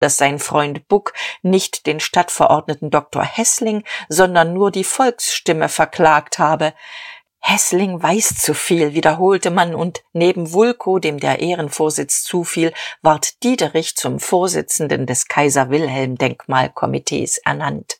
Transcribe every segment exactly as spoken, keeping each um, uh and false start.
dass sein Freund Buck nicht den Stadtverordneten Doktor Heßling, sondern nur die Volksstimme verklagt habe. Heßling weiß zu viel, wiederholte man, und neben Wulkow, dem der Ehrenvorsitz zufiel, ward Diederich zum Vorsitzenden des Kaiser-Wilhelm-Denkmalkomitees ernannt.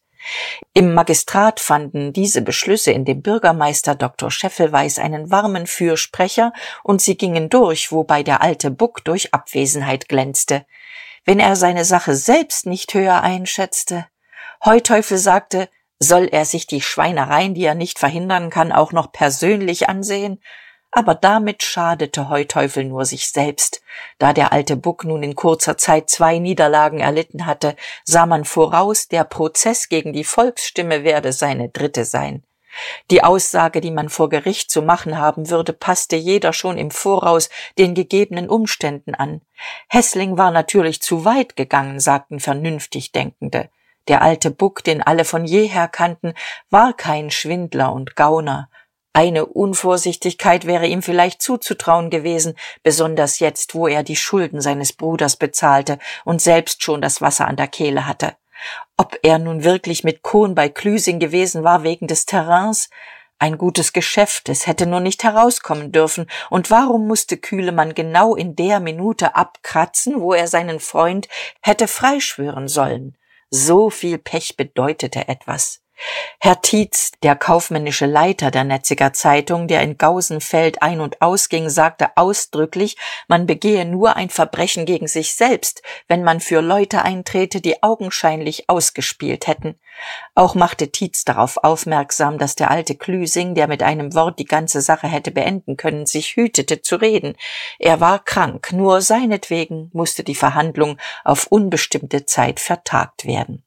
Im Magistrat fanden diese Beschlüsse in dem Bürgermeister Doktor Scheffelweis einen warmen Fürsprecher, und sie gingen durch, wobei der alte Buck durch Abwesenheit glänzte. Wenn er seine Sache selbst nicht höher einschätzte. Heuteufel sagte, soll er sich die Schweinereien, die er nicht verhindern kann, auch noch persönlich ansehen? Aber damit schadete Heuteufel nur sich selbst. Da der alte Buck nun in kurzer Zeit zwei Niederlagen erlitten hatte, sah man voraus, der Prozess gegen die Volksstimme werde seine dritte sein. Die Aussage, die man vor Gericht zu machen haben würde, passte jeder schon im Voraus den gegebenen Umständen an. Heßling war natürlich zu weit gegangen, sagten vernünftig Denkende. Der alte Buck, den alle von jeher kannten, war kein Schwindler und Gauner. Eine Unvorsichtigkeit wäre ihm vielleicht zuzutrauen gewesen, besonders jetzt, wo er die Schulden seines Bruders bezahlte und selbst schon das Wasser an der Kehle hatte. Ob er nun wirklich mit Kohn bei Klüsing gewesen war wegen des Terrains? Ein gutes Geschäft, es hätte nur nicht herauskommen dürfen, und warum musste Kühlemann genau in der Minute abkratzen, wo er seinen Freund hätte freischwören sollen? So viel Pech bedeutete etwas. Herr Tietz, der kaufmännische Leiter der Netziger Zeitung, der in Gausenfeld ein- und ausging, sagte ausdrücklich, man begehe nur ein Verbrechen gegen sich selbst, wenn man für Leute eintrete, die augenscheinlich ausgespielt hätten. Auch machte Tietz darauf aufmerksam, dass der alte Klüsing, der mit einem Wort die ganze Sache hätte beenden können, sich hütete zu reden. Er war krank, nur seinetwegen musste die Verhandlung auf unbestimmte Zeit vertagt werden.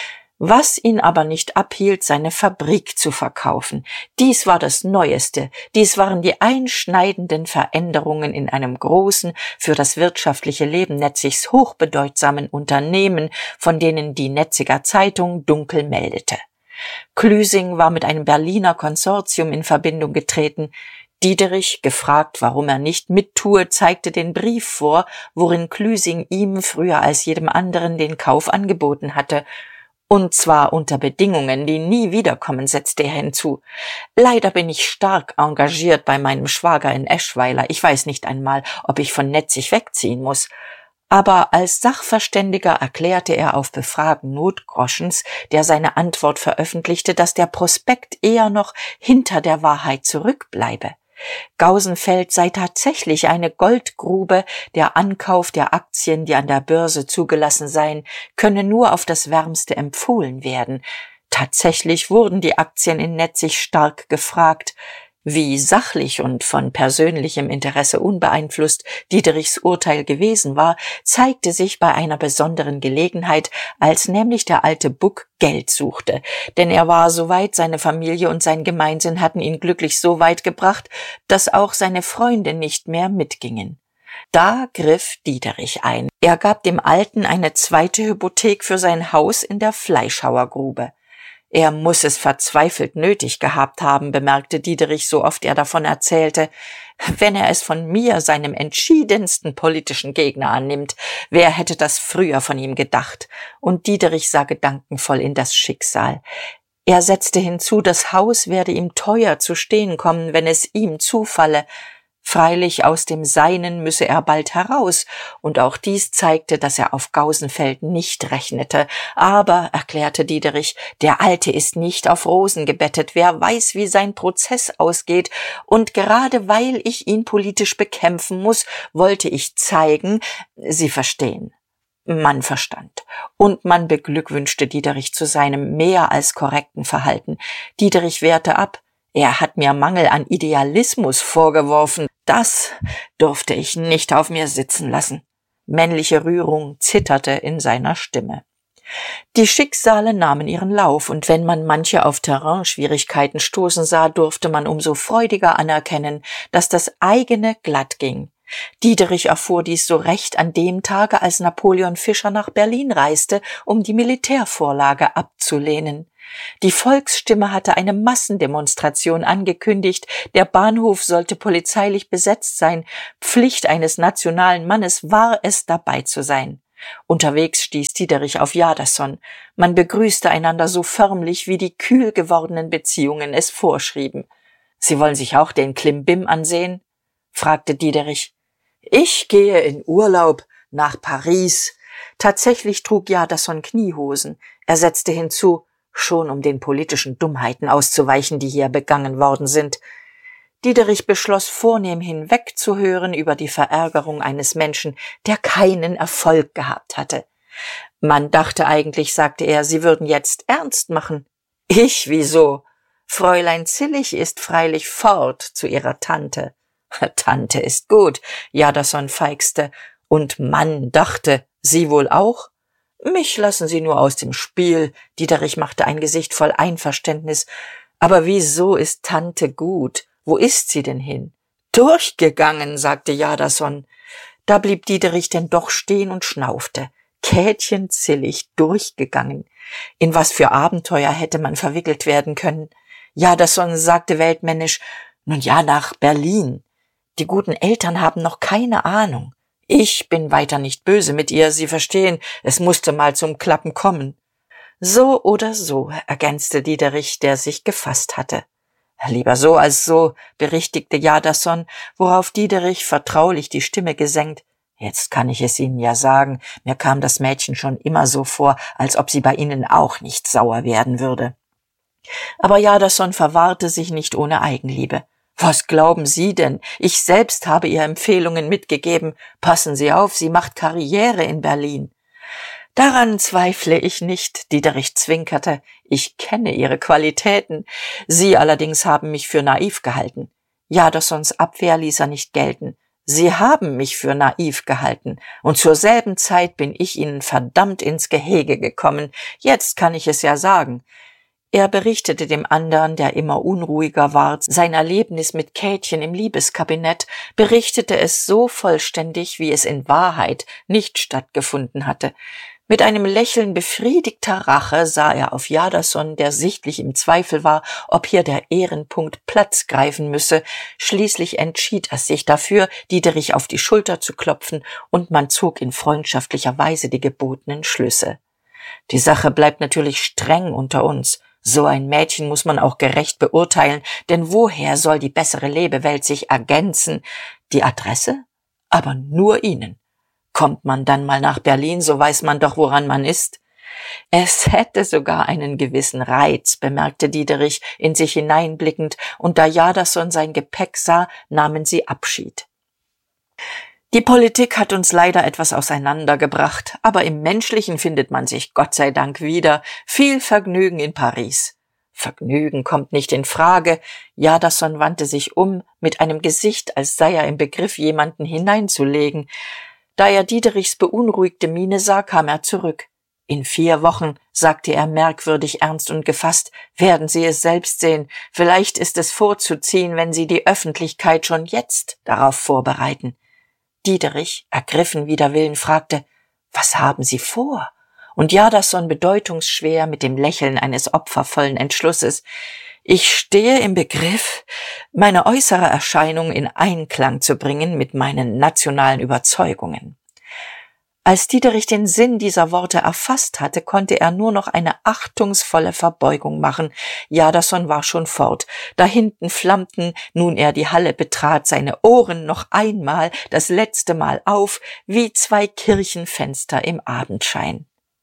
Was ihn aber nicht abhielt, seine Fabrik zu verkaufen. Dies war das Neueste, dies waren die einschneidenden Veränderungen in einem großen, für das wirtschaftliche Leben Netzigs hochbedeutsamen Unternehmen, von denen die Netziger Zeitung dunkel meldete. Klüsing war mit einem Berliner Konsortium in Verbindung getreten. Diederich, gefragt, warum er nicht mittue, zeigte den Brief vor, worin Klüsing ihm früher als jedem anderen den Kauf angeboten hatte. Und zwar unter Bedingungen, die nie wiederkommen, setzte er hinzu. Leider bin ich stark engagiert bei meinem Schwager in Eschweiler. Ich weiß nicht einmal, ob ich von Netzig wegziehen muss. Aber als Sachverständiger erklärte er auf Befragen Notgroschens, der seine Antwort veröffentlichte, dass der Prospekt eher noch hinter der Wahrheit zurückbleibe. Gausenfeld sei tatsächlich eine Goldgrube, der Ankauf der Aktien, die an der Börse zugelassen seien, könne nur auf das Wärmste empfohlen werden. Tatsächlich wurden die Aktien in Netzig stark gefragt. Wie sachlich und von persönlichem Interesse unbeeinflusst Diederichs Urteil gewesen war, zeigte sich bei einer besonderen Gelegenheit, als nämlich der alte Buck Geld suchte. Denn er war soweit, seine Familie und sein Gemeinsinn hatten ihn glücklich so weit gebracht, dass auch seine Freunde nicht mehr mitgingen. Da griff Diederich ein. Er gab dem Alten eine zweite Hypothek für sein Haus in der Fleischhauergrube. Er muss es verzweifelt nötig gehabt haben, bemerkte Diederich, so oft er davon erzählte. Wenn er es von mir, seinem entschiedensten politischen Gegner, annimmt, wer hätte das früher von ihm gedacht? Und Diederich sah gedankenvoll in das Schicksal. Er setzte hinzu, das Haus werde ihm teuer zu stehen kommen, wenn es ihm zufalle. Freilich aus dem Seinen müsse er bald heraus, und auch dies zeigte, dass er auf Gausenfeld nicht rechnete. Aber, erklärte Diederich, der Alte ist nicht auf Rosen gebettet, wer weiß, wie sein Prozess ausgeht, und gerade weil ich ihn politisch bekämpfen muss, wollte ich zeigen, Sie verstehen. Man verstand, und man beglückwünschte Diederich zu seinem mehr als korrekten Verhalten. Diederich wehrte ab. Er hat mir Mangel an Idealismus vorgeworfen. Das durfte ich nicht auf mir sitzen lassen. Männliche Rührung zitterte in seiner Stimme. Die Schicksale nahmen ihren Lauf, und wenn man manche auf Terrainschwierigkeiten stoßen sah, durfte man umso freudiger anerkennen, dass das eigene glatt ging. Diederich erfuhr dies so recht an dem Tage, als Napoleon Fischer nach Berlin reiste, um die Militärvorlage abzulehnen. Die Volksstimme hatte eine Massendemonstration angekündigt, der Bahnhof sollte polizeilich besetzt sein, Pflicht eines nationalen Mannes war es, dabei zu sein. Unterwegs stieß Diederich auf Jadasson. Man begrüßte einander so förmlich, wie die kühl gewordenen Beziehungen es vorschrieben. »Sie wollen sich auch den Klimbim ansehen?« fragte Diederich. »Ich gehe in Urlaub nach Paris.« Tatsächlich trug Jadasson Kniehosen. Er setzte hinzu, schon um den politischen Dummheiten auszuweichen, die hier begangen worden sind. Diederich beschloss vornehm hinwegzuhören über die Verärgerung eines Menschen, der keinen Erfolg gehabt hatte. Man dachte eigentlich, sagte er, Sie würden jetzt ernst machen. Ich, wieso? Fräulein Zillig ist freilich fort zu ihrer Tante. Tante ist gut, Jadasson feixte. Und Mann dachte, Sie wohl auch? Mich lassen Sie nur aus dem Spiel. Diederich machte ein Gesicht voll Einverständnis. Aber wieso ist Tante gut? Wo ist sie denn hin? Durchgegangen, sagte Jadasson. Da blieb Diederich denn doch stehen und schnaufte. Käthchen Zillig durchgegangen. In was für Abenteuer hätte man verwickelt werden können? Jadasson sagte weltmännisch, nun ja, nach Berlin. Die guten Eltern haben noch keine Ahnung. Ich bin weiter nicht böse mit ihr, Sie verstehen, es musste mal zum Klappen kommen. So oder so, ergänzte Diederich, der sich gefasst hatte. Lieber so als so, berichtigte Jadasson, worauf Diederich vertraulich die Stimme gesenkt. Jetzt kann ich es Ihnen ja sagen, mir kam das Mädchen schon immer so vor, als ob sie bei Ihnen auch nicht sauer werden würde. Aber Jadasson verwahrte sich nicht ohne Eigenliebe. Was glauben Sie denn? Ich selbst habe ihr Empfehlungen mitgegeben. Passen Sie auf, sie macht Karriere in Berlin. Daran zweifle ich nicht, Diederich zwinkerte. Ich kenne Ihre Qualitäten. Sie allerdings haben mich für naiv gehalten. Jadassons Abwehr ließ er nicht gelten. Sie haben mich für naiv gehalten, und zur selben Zeit bin ich Ihnen verdammt ins Gehege gekommen. Jetzt kann ich es ja sagen. Er berichtete dem andern, der immer unruhiger ward, sein Erlebnis mit Käthchen im Liebeskabinett, berichtete es so vollständig, wie es in Wahrheit nicht stattgefunden hatte. Mit einem Lächeln befriedigter Rache sah er auf Jadasson, der sichtlich im Zweifel war, ob hier der Ehrenpunkt Platz greifen müsse. Schließlich entschied er sich dafür, Diederich auf die Schulter zu klopfen, und man zog in freundschaftlicher Weise die gebotenen Schlüsse. Die Sache bleibt natürlich streng unter uns. So ein Mädchen muss man auch gerecht beurteilen, denn woher soll die bessere Lebewelt sich ergänzen? Die Adresse? Aber nur Ihnen. Kommt man dann mal nach Berlin, so weiß man doch, woran man ist. Es hätte sogar einen gewissen Reiz, bemerkte Diederich in sich hineinblickend, und da Jadasson sein Gepäck sah, nahmen sie Abschied. Die Politik hat uns leider etwas auseinandergebracht, aber im Menschlichen findet man sich Gott sei Dank wieder. Viel Vergnügen in Paris. Vergnügen kommt nicht in Frage. Jadasson wandte sich um, mit einem Gesicht, als sei er im Begriff, jemanden hineinzulegen. Da er Diederichs beunruhigte Miene sah, kam er zurück. In vier Wochen, sagte er merkwürdig ernst und gefasst, werden Sie es selbst sehen. Vielleicht ist es vorzuziehen, wenn Sie die Öffentlichkeit schon jetzt darauf vorbereiten. Diederich, ergriffen wider Willen, fragte, was haben Sie vor? Und Jadasson bedeutungsschwer mit dem Lächeln eines opfervollen Entschlusses, ich stehe im Begriff, meine äußere Erscheinung in Einklang zu bringen mit meinen nationalen Überzeugungen. Als Diederich den Sinn dieser Worte erfasst hatte, konnte er nur noch eine achtungsvolle Verbeugung machen. Jadasson war schon fort. Da hinten flammten, nun er die Halle betrat, seine Ohren noch einmal, das letzte Mal auf, wie zwei Kirchenfenster im Abendschein.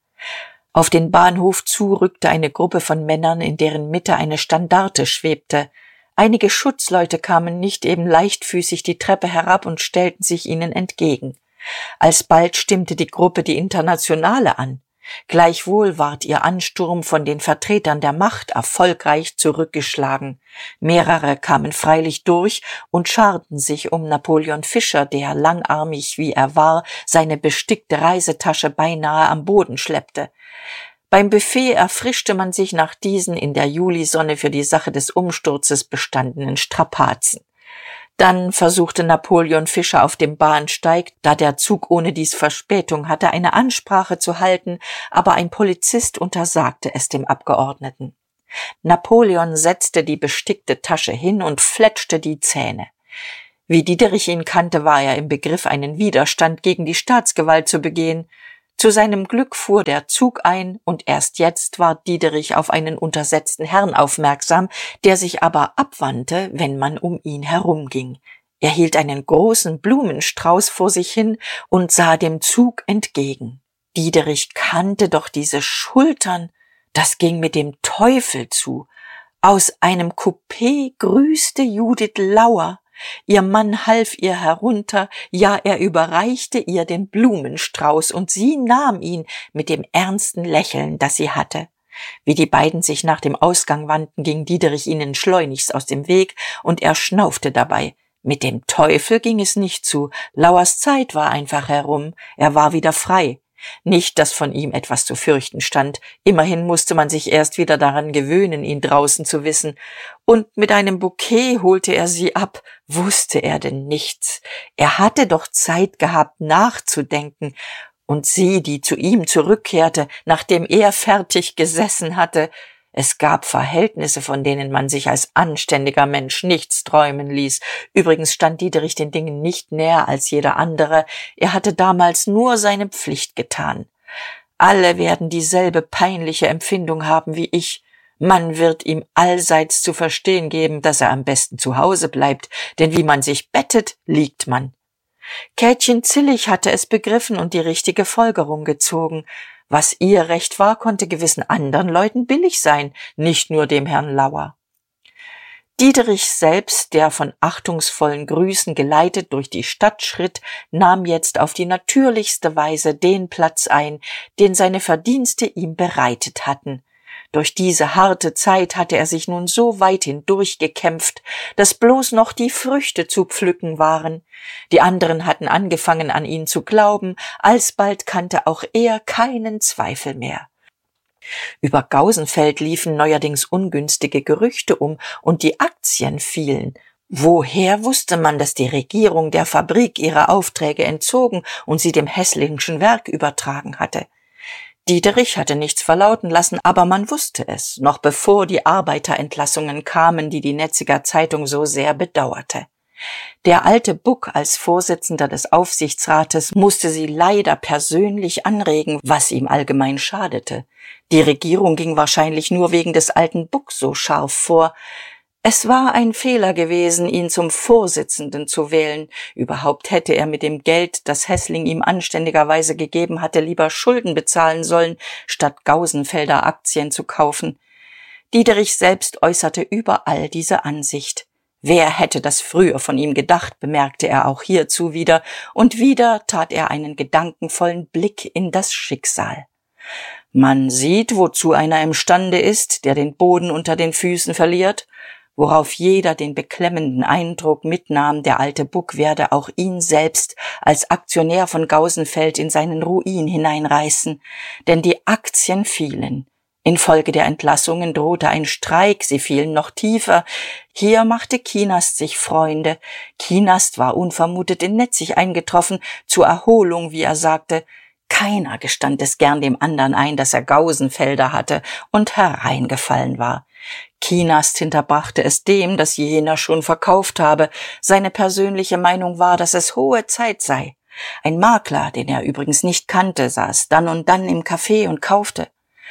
Auf den Bahnhof zu rückte eine Gruppe von Männern, in deren Mitte eine Standarte schwebte. Einige Schutzleute kamen nicht eben leichtfüßig die Treppe herab und stellten sich ihnen entgegen. Alsbald stimmte die Gruppe die Internationale an. Gleichwohl ward ihr Ansturm von den Vertretern der Macht erfolgreich zurückgeschlagen. Mehrere kamen freilich durch und scharten sich um Napoleon Fischer, der, langarmig wie er war, seine bestickte Reisetasche beinahe am Boden schleppte. Beim Buffet erfrischte man sich nach diesen in der Julisonne für die Sache des Umsturzes bestandenen Strapazen. Dann versuchte Napoleon Fischer auf dem Bahnsteig, da der Zug ohnedies Verspätung hatte, eine Ansprache zu halten, aber ein Polizist untersagte es dem Abgeordneten. Napoleon setzte die bestickte Tasche hin und fletschte die Zähne. Wie Diederich ihn kannte, war er im Begriff, einen Widerstand gegen die Staatsgewalt zu begehen. Zu seinem Glück fuhr der Zug ein, und erst jetzt ward Diederich auf einen untersetzten Herrn aufmerksam, der sich aber abwandte, wenn man um ihn herumging. Er hielt einen großen Blumenstrauß vor sich hin und sah dem Zug entgegen. Diederich kannte doch diese Schultern, das ging mit dem Teufel zu. Aus einem Coupé grüßte Judith Lauer. Ihr Mann half ihr herunter, ja, er überreichte ihr den Blumenstrauß, und sie nahm ihn mit dem ernsten Lächeln, das sie hatte. Wie die beiden sich nach dem Ausgang wandten, ging Diederich ihnen schleunigst aus dem Weg, und er schnaufte dabei. Mit dem Teufel ging es nicht zu, Lauers Zeit war einfach herum, er war wieder frei. Nicht, dass von ihm etwas zu fürchten stand, immerhin musste man sich erst wieder daran gewöhnen, ihn draußen zu wissen, und mit einem Bouquet holte er sie ab. Wusste er denn nichts? Er hatte doch Zeit gehabt, nachzudenken, und sie, die zu ihm zurückkehrte, nachdem er fertig gesessen hatte. Es gab Verhältnisse, von denen man sich als anständiger Mensch nichts träumen ließ. Übrigens stand Diederich den Dingen nicht näher als jeder andere. Er hatte damals nur seine Pflicht getan. Alle werden dieselbe peinliche Empfindung haben wie ich. Man wird ihm allseits zu verstehen geben, dass er am besten zu Hause bleibt, denn wie man sich bettet, liegt man. Käthchen Zillig hatte es begriffen und die richtige Folgerung gezogen. Was ihr recht war, konnte gewissen anderen Leuten billig sein, nicht nur dem Herrn Lauer. Diederich selbst, der von achtungsvollen Grüßen geleitet durch die Stadt schritt, nahm jetzt auf die natürlichste Weise den Platz ein, den seine Verdienste ihm bereitet hatten. Durch diese harte Zeit hatte er sich nun so weit hindurchgekämpft, dass bloß noch die Früchte zu pflücken waren. Die anderen hatten angefangen, an ihn zu glauben, alsbald kannte auch er keinen Zweifel mehr. Über Gausenfeld liefen neuerdings ungünstige Gerüchte um, und die Aktien fielen. Woher wusste man, dass die Regierung der Fabrik ihre Aufträge entzogen und sie dem Hässlingschen Werk übertragen hatte? Diederich hatte nichts verlauten lassen, aber man wusste es, noch bevor die Arbeiterentlassungen kamen, die die Netziger Zeitung so sehr bedauerte. Der alte Buck als Vorsitzender des Aufsichtsrates musste sie leider persönlich anregen, was ihm allgemein schadete. Die Regierung ging wahrscheinlich nur wegen des alten Buck so scharf vor. Es war ein Fehler gewesen, ihn zum Vorsitzenden zu wählen. Überhaupt hätte er mit dem Geld, das Hässling ihm anständigerweise gegeben hatte, lieber Schulden bezahlen sollen, statt Gausenfelder Aktien zu kaufen. Diederich selbst äußerte überall diese Ansicht. Wer hätte das früher von ihm gedacht, bemerkte er auch hierzu wieder, und wieder tat er einen gedankenvollen Blick in das Schicksal. Man sieht, wozu einer imstande ist, der den Boden unter den Füßen verliert. Worauf jeder den beklemmenden Eindruck mitnahm, der alte Buck werde auch ihn selbst als Aktionär von Gausenfeld in seinen Ruin hineinreißen, denn die Aktien fielen. Infolge der Entlassungen drohte ein Streik, sie fielen noch tiefer. Hier machte Kienast sich Freunde. Kienast war unvermutet in Netzig eingetroffen, zur Erholung, wie er sagte. Keiner gestand es gern dem andern ein, dass er Gausenfelder hatte und hereingefallen war. Kienast hinterbrachte es dem, dass jener schon verkauft habe. Seine persönliche Meinung war, dass es hohe Zeit sei. Ein Makler, den er übrigens nicht kannte, saß dann und dann im Café und kaufte.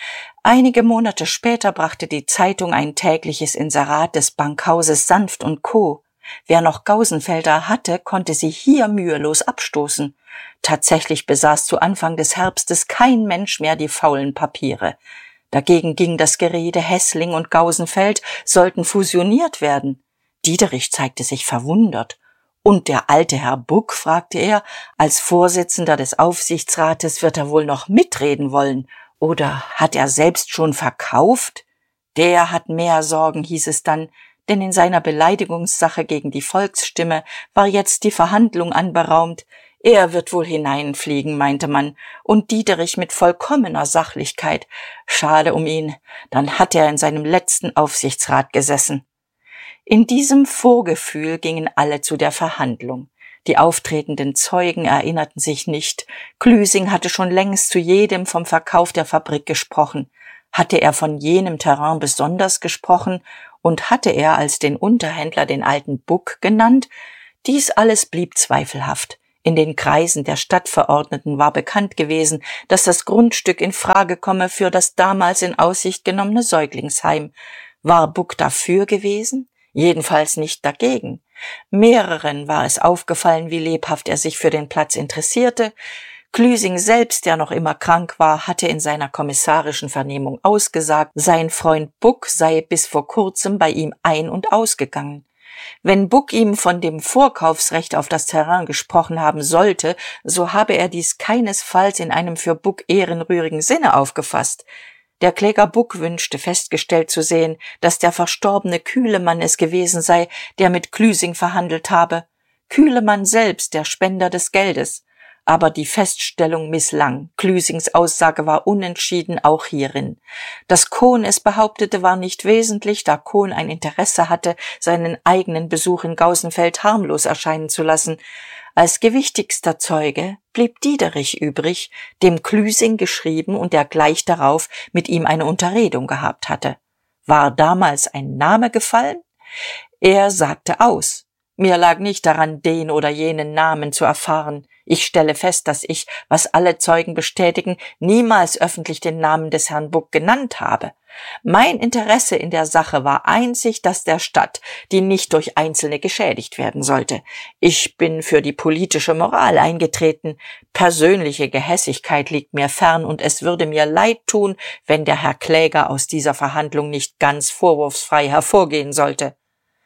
Einige Monate später brachte die Zeitung ein tägliches Inserat des Bankhauses Sanft und Co. Wer noch Gausenfelder hatte, konnte sie hier mühelos abstoßen. Tatsächlich besaß zu Anfang des Herbstes kein Mensch mehr die faulen Papiere. Dagegen ging das Gerede, Hässling und Gausenfeld sollten fusioniert werden. Diederich zeigte sich verwundert. Und der alte Herr Buck, fragte er, als Vorsitzender des Aufsichtsrates wird er wohl noch mitreden wollen. Oder hat er selbst schon verkauft? Der hat mehr Sorgen, hieß es dann, denn in seiner Beleidigungssache gegen die Volksstimme war jetzt die Verhandlung anberaumt. Er wird wohl hineinfliegen, meinte man, und Diederich mit vollkommener Sachlichkeit. Schade um ihn, dann hat er in seinem letzten Aufsichtsrat gesessen. In diesem Vorgefühl gingen alle zu der Verhandlung. Die auftretenden Zeugen erinnerten sich nicht. Klüsing hatte schon längst zu jedem vom Verkauf der Fabrik gesprochen. Hatte er von jenem Terrain besonders gesprochen und hatte er als den Unterhändler den alten Buck genannt? Dies alles blieb zweifelhaft. In den Kreisen der Stadtverordneten war bekannt gewesen, dass das Grundstück in Frage komme für das damals in Aussicht genommene Säuglingsheim. War Buck dafür gewesen? Jedenfalls nicht dagegen. Mehreren war es aufgefallen, wie lebhaft er sich für den Platz interessierte. Klüsing selbst, der noch immer krank war, hatte in seiner kommissarischen Vernehmung ausgesagt, sein Freund Buck sei bis vor kurzem bei ihm ein- und ausgegangen. Wenn Buck ihm von dem Vorkaufsrecht auf das Terrain gesprochen haben sollte, so habe er dies keinesfalls in einem für Buck ehrenrührigen Sinne aufgefasst. Der Kläger Buck wünschte festgestellt zu sehen, dass der verstorbene Kühlemann es gewesen sei, der mit Klüsing verhandelt habe. Kühlemann selbst, der Spender des Geldes. Aber die Feststellung misslang. Klüsings Aussage war unentschieden auch hierin. Dass Kohn es behauptete, war nicht wesentlich, da Kohn ein Interesse hatte, seinen eigenen Besuch in Gausenfeld harmlos erscheinen zu lassen. Als gewichtigster Zeuge blieb Diederich übrig, dem Klüsing geschrieben und der gleich darauf mit ihm eine Unterredung gehabt hatte. War damals ein Name gefallen? Er sagte aus. Mir lag nicht daran, den oder jenen Namen zu erfahren. Ich stelle fest, dass ich, was alle Zeugen bestätigen, niemals öffentlich den Namen des Herrn Buck genannt habe. Mein Interesse in der Sache war einzig das der Stadt, die nicht durch Einzelne geschädigt werden sollte. Ich bin für die politische Moral eingetreten. Persönliche Gehässigkeit liegt mir fern und es würde mir leid tun, wenn der Herr Kläger aus dieser Verhandlung nicht ganz vorwurfsfrei hervorgehen sollte.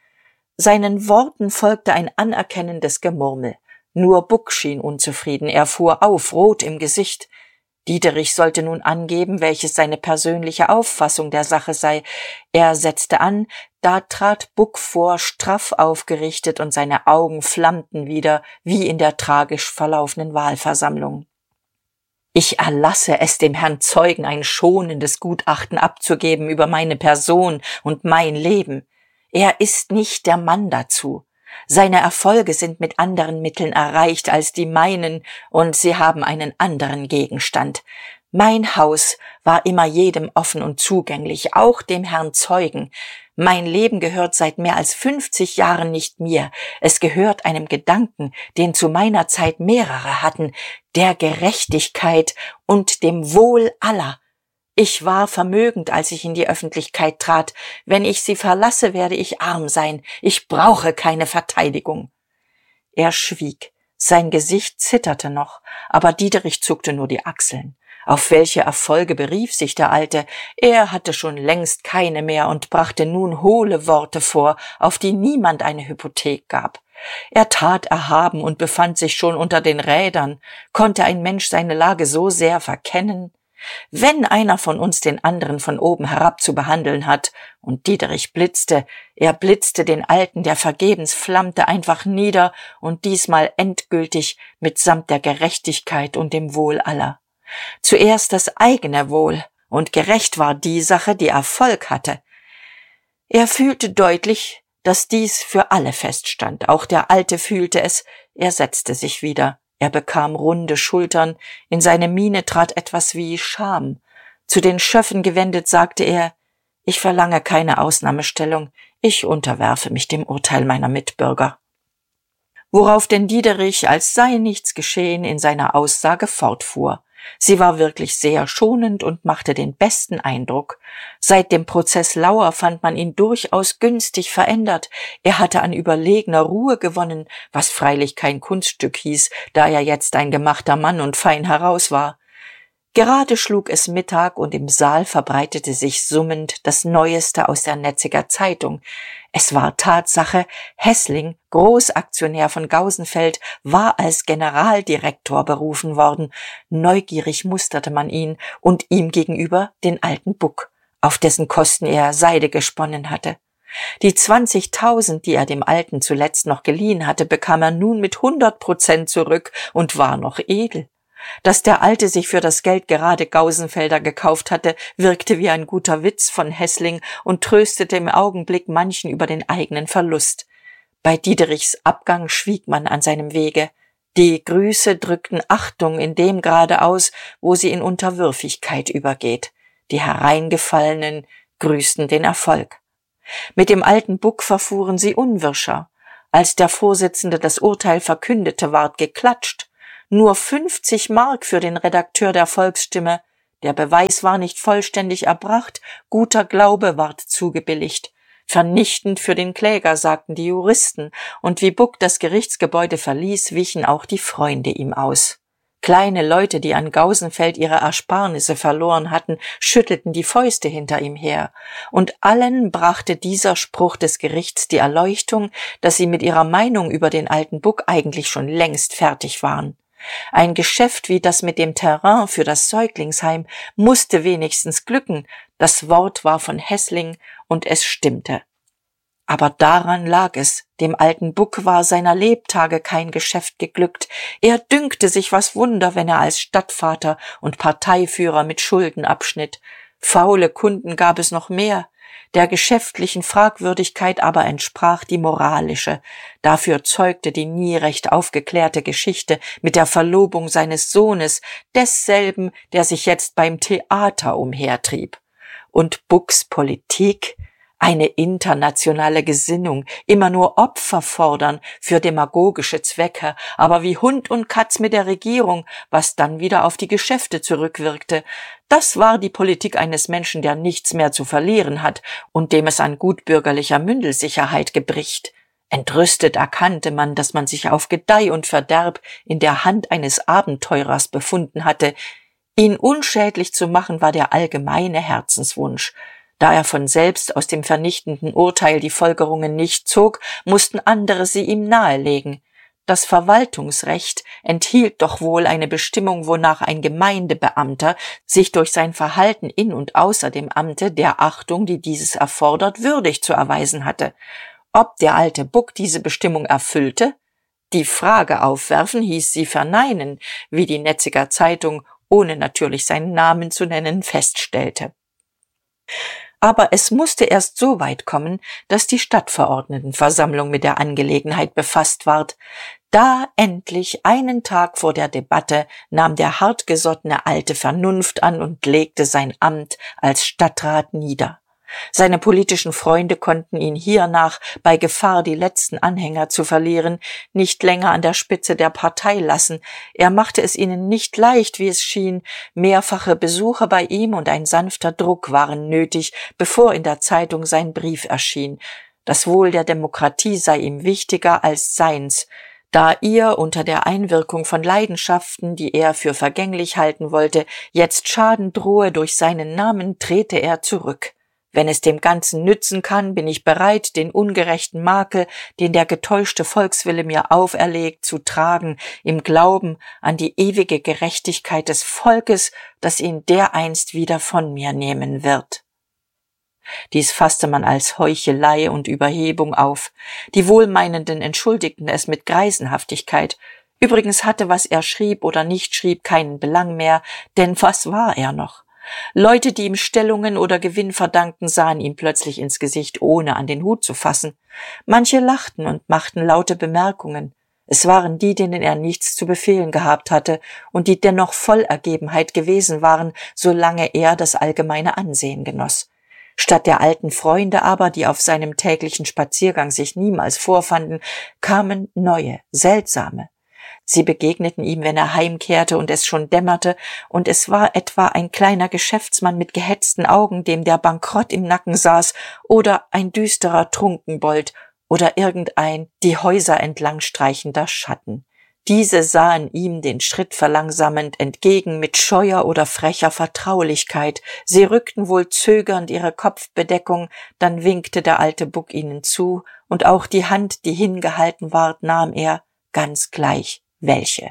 Seinen Worten folgte ein anerkennendes Gemurmel. Nur Buck schien unzufrieden, er fuhr auf, rot im Gesicht. Diederich sollte nun angeben, welches seine persönliche Auffassung der Sache sei. Er setzte an, da trat Buck vor, straff aufgerichtet, und seine Augen flammten wieder, wie in der tragisch verlaufenen Wahlversammlung. Ich erlasse es dem Herrn Zeugen, ein schonendes Gutachten abzugeben über meine Person und mein Leben. Er ist nicht der Mann dazu. Seine Erfolge sind mit anderen Mitteln erreicht als die meinen, und sie haben einen anderen Gegenstand. Mein Haus war immer jedem offen und zugänglich, auch dem Herrn Zeugen. Mein Leben gehört seit mehr als fünfzig Jahren nicht mir. Es gehört einem Gedanken, den zu meiner Zeit mehrere hatten, der Gerechtigkeit und dem Wohl aller. Ich war vermögend, als ich in die Öffentlichkeit trat. Wenn ich sie verlasse, werde ich arm sein. Ich brauche keine Verteidigung. Er schwieg. Sein Gesicht zitterte noch, aber Diederich zuckte nur die Achseln. Auf welche Erfolge berief sich der Alte? Er hatte schon längst keine mehr und brachte nun hohle Worte vor, auf die niemand eine Hypothek gab. Er tat erhaben und befand sich schon unter den Rädern. Konnte ein Mensch seine Lage so sehr verkennen? Wenn einer von uns den anderen von oben herab zu behandeln hat, und Diederich blitzte, er blitzte den Alten, der vergebens flammte, einfach nieder und diesmal endgültig mitsamt der Gerechtigkeit und dem Wohl aller. Zuerst das eigene Wohl, und gerecht war die Sache, die Erfolg hatte. Er fühlte deutlich, dass dies für alle feststand, auch der Alte fühlte es, er setzte sich wieder. Er bekam runde Schultern, in seine Miene trat etwas wie Scham. Zu den Schöffen gewendet sagte er, ich verlange keine Ausnahmestellung, ich unterwerfe mich dem Urteil meiner Mitbürger. Worauf denn Diederich, als sei nichts geschehen, in seiner Aussage fortfuhr. Sie war wirklich sehr schonend und machte den besten Eindruck. Seit dem Prozess Lauer fand man ihn durchaus günstig verändert. Er hatte an überlegener Ruhe gewonnen, was freilich kein Kunststück hieß, da er jetzt ein gemachter Mann und fein heraus war. Gerade schlug es Mittag und im Saal verbreitete sich summend das Neueste aus der Netziger Zeitung. Es war Tatsache, Hässling, Großaktionär von Gausenfeld, war als Generaldirektor berufen worden. Neugierig musterte man ihn und ihm gegenüber den alten Buck, auf dessen Kosten er Seide gesponnen hatte. Die zwanzigtausend, die er dem Alten zuletzt noch geliehen hatte, bekam er nun mit hundert Prozent zurück und war noch edel. Dass der Alte sich für das Geld gerade Gausenfelder gekauft hatte, wirkte wie ein guter Witz von Hässling und tröstete im Augenblick manchen über den eigenen Verlust. Bei Diederichs Abgang schwieg man an seinem Wege. Die Grüße drückten Achtung in dem Grade aus, wo sie in Unterwürfigkeit übergeht. Die Hereingefallenen grüßten den Erfolg. Mit dem alten Buck verfuhren sie unwirscher. Als der Vorsitzende das Urteil verkündete, ward geklatscht. Nur fünfzig Mark für den Redakteur der Volksstimme. Der Beweis war nicht vollständig erbracht, guter Glaube ward zugebilligt. Vernichtend für den Kläger, sagten die Juristen, und wie Buck das Gerichtsgebäude verließ, wichen auch die Freunde ihm aus. Kleine Leute, die an Gausenfeld ihre Ersparnisse verloren hatten, schüttelten die Fäuste hinter ihm her. Und allen brachte dieser Spruch des Gerichts die Erleuchtung, dass sie mit ihrer Meinung über den alten Buck eigentlich schon längst fertig waren. Ein Geschäft wie das mit dem Terrain für das Säuglingsheim musste wenigstens glücken. Das Wort war von Hässling und es stimmte. Aber daran lag es, dem alten Buck war seiner Lebtage kein Geschäft geglückt. Er dünkte sich was Wunder, wenn er als Stadtvater und Parteiführer mit Schulden abschnitt. Faule Kunden gab es noch mehr. Der geschäftlichen Fragwürdigkeit aber entsprach die moralische. Dafür zeugte die nie recht aufgeklärte Geschichte mit der Verlobung seines Sohnes, desselben, der sich jetzt beim Theater umhertrieb. Und Bucks Politik? Eine internationale Gesinnung, immer nur Opfer fordern für demagogische Zwecke, aber wie Hund und Katz mit der Regierung, was dann wieder auf die Geschäfte zurückwirkte. Das war die Politik eines Menschen, der nichts mehr zu verlieren hat und dem es an gutbürgerlicher Mündelsicherheit gebricht. Entrüstet erkannte man, dass man sich auf Gedeih und Verderb in der Hand eines Abenteurers befunden hatte. Ihn unschädlich zu machen war der allgemeine Herzenswunsch. Da er von selbst aus dem vernichtenden Urteil die Folgerungen nicht zog, mussten andere sie ihm nahelegen. Das Verwaltungsrecht enthielt doch wohl eine Bestimmung, wonach ein Gemeindebeamter sich durch sein Verhalten in und außer dem Amte der Achtung, die dieses erfordert, würdig zu erweisen hatte. Ob der alte Buck diese Bestimmung erfüllte? Die Frage aufwerfen hieß sie verneinen, wie die Netziger Zeitung, ohne natürlich seinen Namen zu nennen, feststellte. Aber es musste erst so weit kommen, dass die Stadtverordnetenversammlung mit der Angelegenheit befasst ward. Da endlich, einen Tag vor der Debatte, nahm der hartgesottene alte Vernunft an und legte sein Amt als Stadtrat nieder. Seine politischen Freunde konnten ihn hiernach, bei Gefahr, die letzten Anhänger zu verlieren, nicht länger an der Spitze der Partei lassen. Er machte es ihnen nicht leicht, wie es schien. Mehrfache Besuche bei ihm und ein sanfter Druck waren nötig, bevor in der Zeitung sein Brief erschien. Das Wohl der Demokratie sei ihm wichtiger als seins. Da ihr unter der Einwirkung von Leidenschaften, die er für vergänglich halten wollte, jetzt Schaden drohe durch seinen Namen, trete er zurück. Wenn es dem Ganzen nützen kann, bin ich bereit, den ungerechten Makel, den der getäuschte Volkswille mir auferlegt, zu tragen, im Glauben an die ewige Gerechtigkeit des Volkes, das ihn dereinst wieder von mir nehmen wird. Dies fasste man als Heuchelei und Überhebung auf. Die Wohlmeinenden entschuldigten es mit Greisenhaftigkeit. Übrigens hatte, was er schrieb oder nicht schrieb, keinen Belang mehr, denn was war er noch? Leute, die ihm Stellungen oder Gewinn verdankten, sahen ihm plötzlich ins Gesicht, ohne an den Hut zu fassen. Manche lachten und machten laute Bemerkungen. Es waren die, denen er nichts zu befehlen gehabt hatte und die dennoch voll Ergebenheit gewesen waren, solange er das allgemeine Ansehen genoss. Statt der alten Freunde aber, die auf seinem täglichen Spaziergang sich niemals vorfanden, kamen neue, seltsame. Sie begegneten ihm, wenn er heimkehrte und es schon dämmerte, und es war etwa ein kleiner Geschäftsmann mit gehetzten Augen, dem der Bankrott im Nacken saß, oder ein düsterer Trunkenbold, oder irgendein die Häuser entlang streichender Schatten. Diese sahen ihm den Schritt verlangsamend entgegen mit scheuer oder frecher Vertraulichkeit. Sie rückten wohl zögernd ihre Kopfbedeckung, dann winkte der alte Buck ihnen zu, und auch die Hand, die hingehalten ward, nahm er, ganz gleich welche.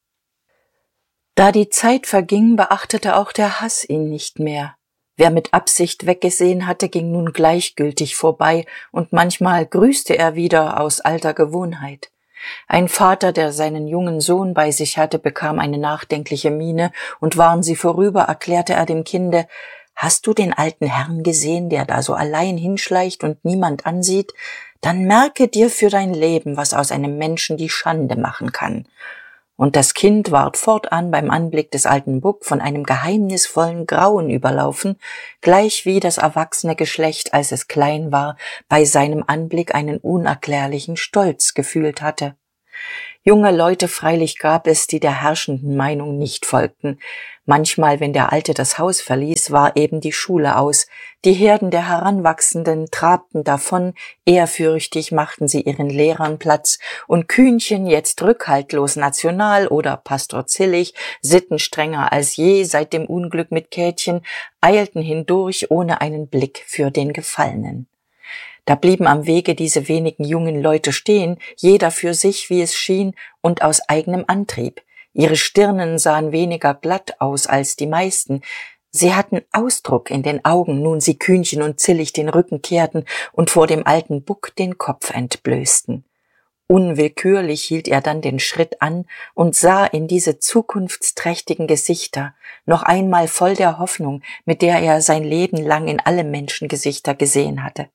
Da die Zeit verging, beachtete auch der Hass ihn nicht mehr. Wer mit Absicht weggesehen hatte, ging nun gleichgültig vorbei, und manchmal grüßte er wieder aus alter Gewohnheit. Ein Vater, der seinen jungen Sohn bei sich hatte, bekam eine nachdenkliche Miene, und waren sie vorüber, erklärte er dem Kinde: »Hast du den alten Herrn gesehen, der da so allein hinschleicht und niemand ansieht? Dann merke dir für dein Leben, was aus einem Menschen die Schande machen kann.« Und das Kind ward fortan beim Anblick des alten Buck von einem geheimnisvollen Grauen überlaufen, gleichwie das erwachsene Geschlecht, als es klein war, bei seinem Anblick einen unerklärlichen Stolz gefühlt hatte. Junge Leute freilich gab es, die der herrschenden Meinung nicht folgten. Manchmal, wenn der Alte das Haus verließ, war eben die Schule aus. Die Herden der Heranwachsenden trabten davon, ehrfürchtig machten sie ihren Lehrern Platz, und Kühnchen, jetzt rückhaltlos national oder Pastor Zillig, sittenstrenger als je seit dem Unglück mit Käthchen, eilten hindurch ohne einen Blick für den Gefallenen. Da blieben am Wege diese wenigen jungen Leute stehen, jeder für sich, wie es schien, und aus eigenem Antrieb. Ihre Stirnen sahen weniger glatt aus als die meisten. Sie hatten Ausdruck in den Augen, nun sie Kühnchen und Zillig den Rücken kehrten und vor dem alten Buck den Kopf entblößten. Unwillkürlich hielt er dann den Schritt an und sah in diese zukunftsträchtigen Gesichter, noch einmal voll der Hoffnung, mit der er sein Leben lang in alle Menschengesichter gesehen hatte.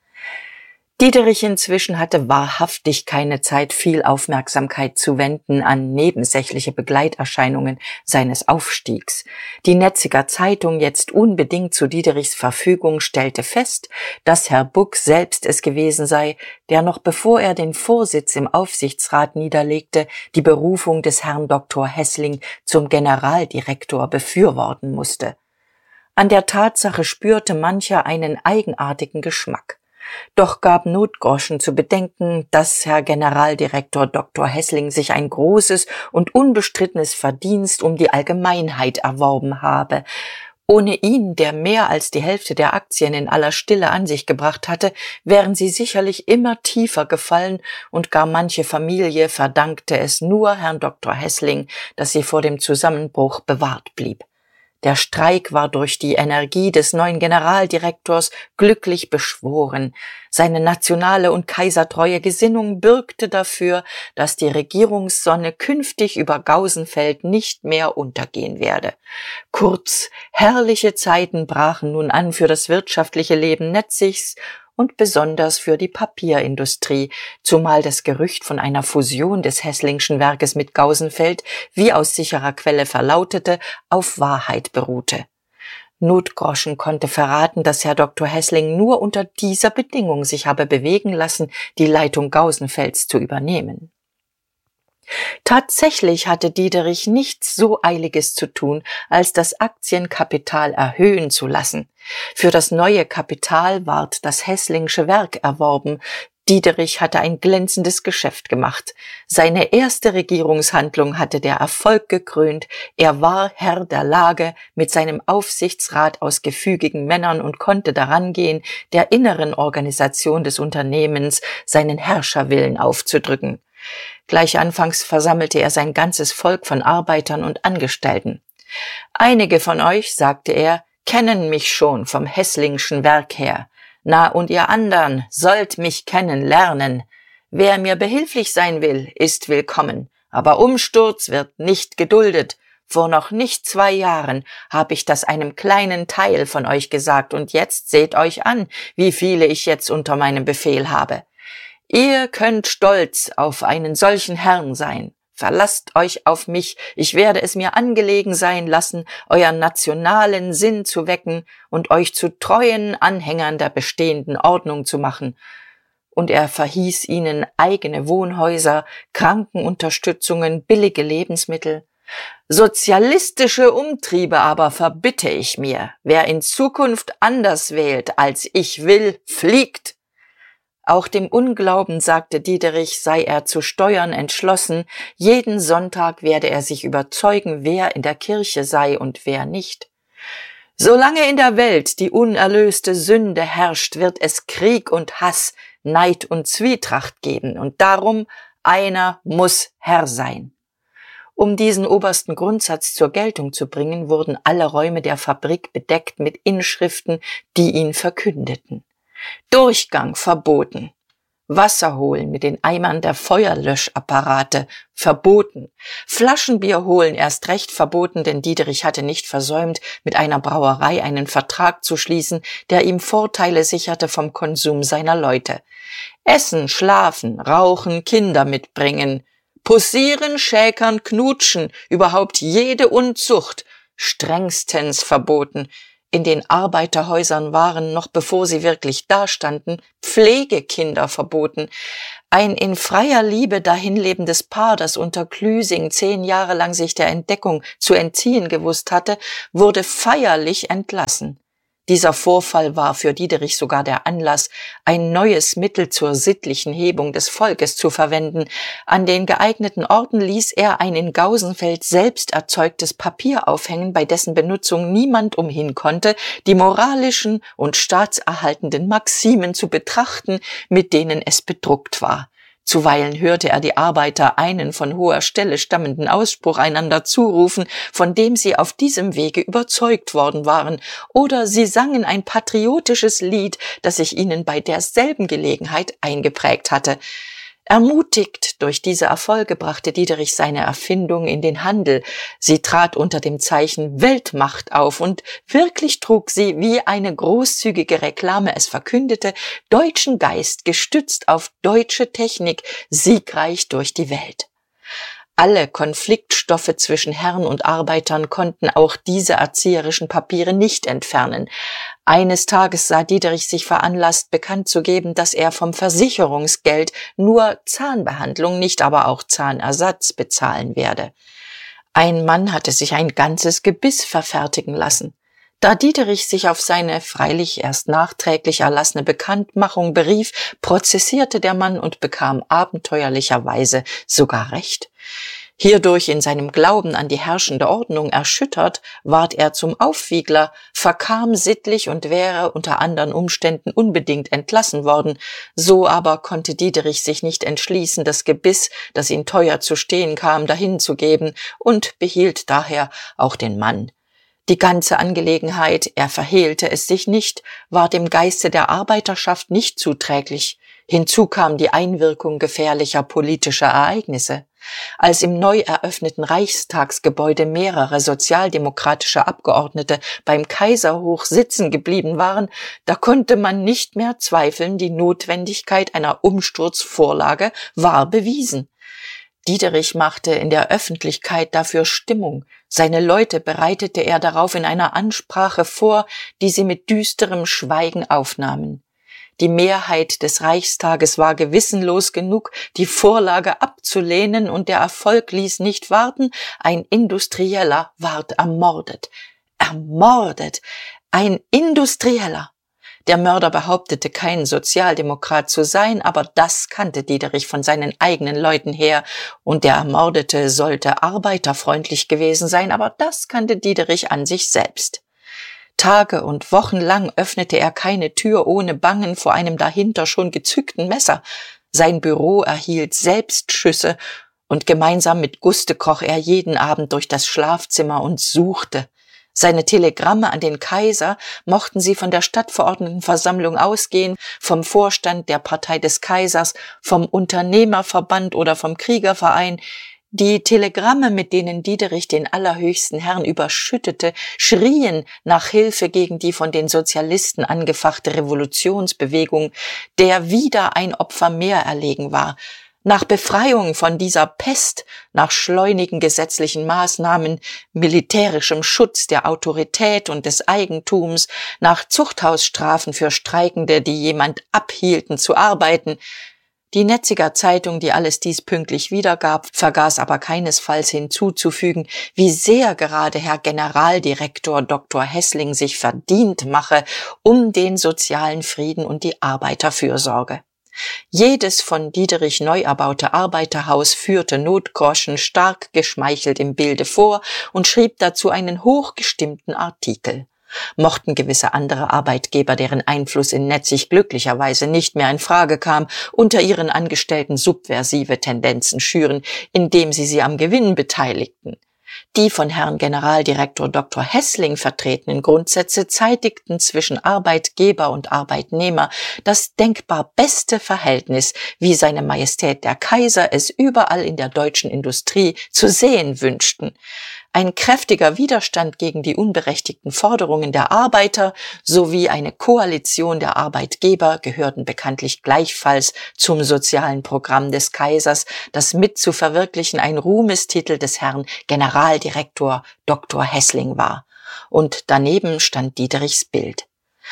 Diederich inzwischen hatte wahrhaftig keine Zeit, viel Aufmerksamkeit zu wenden an nebensächliche Begleiterscheinungen seines Aufstiegs. Die Netziger Zeitung, jetzt unbedingt zu Diederichs Verfügung, stellte fest, dass Herr Buck selbst es gewesen sei, der noch bevor er den Vorsitz im Aufsichtsrat niederlegte, die Berufung des Herrn Doktor Hässling zum Generaldirektor befürworten musste. An der Tatsache spürte mancher einen eigenartigen Geschmack. Doch gab Notgroschen zu bedenken, dass Herr Generaldirektor Doktor Hässling sich ein großes und unbestrittenes Verdienst um die Allgemeinheit erworben habe. Ohne ihn, der mehr als die Hälfte der Aktien in aller Stille an sich gebracht hatte, wären sie sicherlich immer tiefer gefallen, und gar manche Familie verdankte es nur Herrn Doktor Hässling, dass sie vor dem Zusammenbruch bewahrt blieb. Der Streik war durch die Energie des neuen Generaldirektors glücklich beschworen. Seine nationale und kaisertreue Gesinnung bürgte dafür, dass die Regierungssonne künftig über Gausenfeld nicht mehr untergehen werde. Kurz, herrliche Zeiten brachen nun an für das wirtschaftliche Leben Netzigs und besonders für die Papierindustrie, zumal das Gerücht von einer Fusion des Hässlingschen Werkes mit Gausenfeld, wie aus sicherer Quelle verlautete, auf Wahrheit beruhte. Notgroschen konnte verraten, dass Herr Doktor Hässling nur unter dieser Bedingung sich habe bewegen lassen, die Leitung Gausenfelds zu übernehmen. Tatsächlich hatte Diederich nichts so Eiliges zu tun, als das Aktienkapital erhöhen zu lassen. Für das neue Kapital ward das Hässlingsche Werk erworben. Diederich hatte ein glänzendes Geschäft gemacht. Seine erste Regierungshandlung hatte der Erfolg gekrönt. Er war Herr der Lage mit seinem Aufsichtsrat aus gefügigen Männern und konnte daran gehen, der inneren Organisation des Unternehmens seinen Herrscherwillen aufzudrücken. Gleich anfangs versammelte er sein ganzes Volk von Arbeitern und Angestellten. »Einige von euch«, sagte er, »kennen mich schon vom Hässlingschen Werk her. Na, und ihr andern sollt mich kennenlernen. Wer mir behilflich sein will, ist willkommen. Aber Umsturz wird nicht geduldet. Vor noch nicht zwei Jahren habe ich das einem kleinen Teil von euch gesagt, und jetzt seht euch an, wie viele ich jetzt unter meinem Befehl habe. Ihr könnt stolz auf einen solchen Herrn sein. Verlasst euch auf mich, ich werde es mir angelegen sein lassen, euren nationalen Sinn zu wecken und euch zu treuen Anhängern der bestehenden Ordnung zu machen. Und er verhieß ihnen eigene Wohnhäuser, Krankenunterstützungen, billige Lebensmittel. Sozialistische Umtriebe aber verbitte ich mir. Wer in Zukunft anders wählt, als ich will, fliegt. Auch dem Unglauben, sagte Diederich, sei er zu steuern entschlossen. Jeden Sonntag werde er sich überzeugen, wer in der Kirche sei und wer nicht. Solange in der Welt die unerlöste Sünde herrscht, wird es Krieg und Hass, Neid und Zwietracht geben, und darum, einer muss Herr sein. Um diesen obersten Grundsatz zur Geltung zu bringen, wurden alle Räume der Fabrik bedeckt mit Inschriften, die ihn verkündeten. Durchgang verboten. Wasser holen mit den Eimern der Feuerlöschapparate verboten. Flaschenbier holen erst recht verboten, denn Diederich hatte nicht versäumt, mit einer Brauerei einen Vertrag zu schließen, der ihm Vorteile sicherte vom Konsum seiner Leute. Essen, schlafen, rauchen, Kinder mitbringen. Posieren, schäkern, knutschen, überhaupt jede Unzucht, strengstens verboten. In den Arbeiterhäusern waren, noch bevor sie wirklich dastanden, Pflegekinder verboten. Ein in freier Liebe dahinlebendes Paar, das unter Klüsing zehn Jahre lang sich der Entdeckung zu entziehen gewusst hatte, wurde feierlich entlassen. Dieser Vorfall war für Diederich sogar der Anlass, ein neues Mittel zur sittlichen Hebung des Volkes zu verwenden. An den geeigneten Orten ließ er ein in Gausenfeld selbst erzeugtes Papier aufhängen, bei dessen Benutzung niemand umhin konnte, die moralischen und staatserhaltenden Maximen zu betrachten, mit denen es bedruckt war. Zuweilen hörte er die Arbeiter einen von hoher Stelle stammenden Ausspruch einander zurufen, von dem sie auf diesem Wege überzeugt worden waren, oder sie sangen ein patriotisches Lied, das sich ihnen bei derselben Gelegenheit eingeprägt hatte. Ermutigt durch diese Erfolge brachte Diederich seine Erfindung in den Handel. Sie trat unter dem Zeichen Weltmacht auf und wirklich trug sie, wie eine großzügige Reklame es verkündete, deutschen Geist gestützt auf deutsche Technik siegreich durch die Welt. Alle Konfliktstoffe zwischen Herren und Arbeitern konnten auch diese erzieherischen Papiere nicht entfernen. Eines Tages sah Diederich sich veranlasst, bekannt zu geben, dass er vom Versicherungsgeld nur Zahnbehandlung, nicht aber auch Zahnersatz bezahlen werde. Ein Mann hatte sich ein ganzes Gebiss verfertigen lassen. Da Diederich sich auf seine freilich erst nachträglich erlassene Bekanntmachung berief, prozessierte der Mann und bekam abenteuerlicherweise sogar Recht. Hierdurch in seinem Glauben an die herrschende Ordnung erschüttert, ward er zum Aufwiegler, verkam sittlich und wäre unter anderen Umständen unbedingt entlassen worden. So aber konnte Diederich sich nicht entschließen, das Gebiss, das ihm teuer zu stehen kam, dahin zu geben, und behielt daher auch den Mann. Die ganze Angelegenheit, er verhehlte es sich nicht, war dem Geiste der Arbeiterschaft nicht zuträglich. Hinzu kam die Einwirkung gefährlicher politischer Ereignisse. Als im neu eröffneten Reichstagsgebäude mehrere sozialdemokratische Abgeordnete beim Kaiserhoch sitzen geblieben waren, da konnte man nicht mehr zweifeln, die Notwendigkeit einer Umsturzvorlage war bewiesen. Diederich machte in der Öffentlichkeit dafür Stimmung. Seine Leute bereitete er darauf in einer Ansprache vor, die sie mit düsterem Schweigen aufnahmen. Die Mehrheit des Reichstages war gewissenlos genug, die Vorlage abzulehnen, und der Erfolg ließ nicht warten. Ein Industrieller ward ermordet. Ermordet! Ein Industrieller! Der Mörder behauptete, kein Sozialdemokrat zu sein, aber das kannte Diederich von seinen eigenen Leuten her, und der Ermordete sollte arbeiterfreundlich gewesen sein, aber das kannte Diederich an sich selbst. Tage und Wochen lang öffnete er keine Tür ohne Bangen vor einem dahinter schon gezückten Messer. Sein Büro erhielt Selbstschüsse, und gemeinsam mit Guste kroch er jeden Abend durch das Schlafzimmer und suchte. Seine Telegramme an den Kaiser, mochten sie von der Stadtverordnetenversammlung ausgehen, vom Vorstand der Partei des Kaisers, vom Unternehmerverband oder vom Kriegerverein, die Telegramme, mit denen Diederich den allerhöchsten Herrn überschüttete, schrien nach Hilfe gegen die von den Sozialisten angefachte Revolutionsbewegung, der wieder ein Opfer mehr erlegen war. Nach Befreiung von dieser Pest, nach schleunigen gesetzlichen Maßnahmen, militärischem Schutz der Autorität und des Eigentums, nach Zuchthausstrafen für Streikende, die jemand abhielten zu arbeiten. Die Netziger Zeitung, die alles dies pünktlich wiedergab, vergaß aber keinesfalls hinzuzufügen, wie sehr gerade Herr Generaldirektor Doktor Heßling sich verdient mache um den sozialen Frieden und die Arbeiterfürsorge. Jedes von Diederich neu erbaute Arbeiterhaus führte Notgroschen stark geschmeichelt im Bilde vor und schrieb dazu einen hochgestimmten Artikel. Mochten gewisse andere Arbeitgeber, deren Einfluss in Netzig glücklicherweise nicht mehr in Frage kam, unter ihren Angestellten subversive Tendenzen schüren, indem sie sie am Gewinn beteiligten. Die von Herrn Generaldirektor Doktor Heßling vertretenen Grundsätze zeitigten zwischen Arbeitgeber und Arbeitnehmer das denkbar beste Verhältnis, wie seine Majestät der Kaiser es überall in der deutschen Industrie zu sehen wünschten. Ein kräftiger Widerstand gegen die unberechtigten Forderungen der Arbeiter sowie eine Koalition der Arbeitgeber gehörten bekanntlich gleichfalls zum sozialen Programm des Kaisers, das mit zu verwirklichen ein Ruhmestitel des Herrn Generaldirektor Doktor Heßling war. Und daneben stand Diederichs Bild.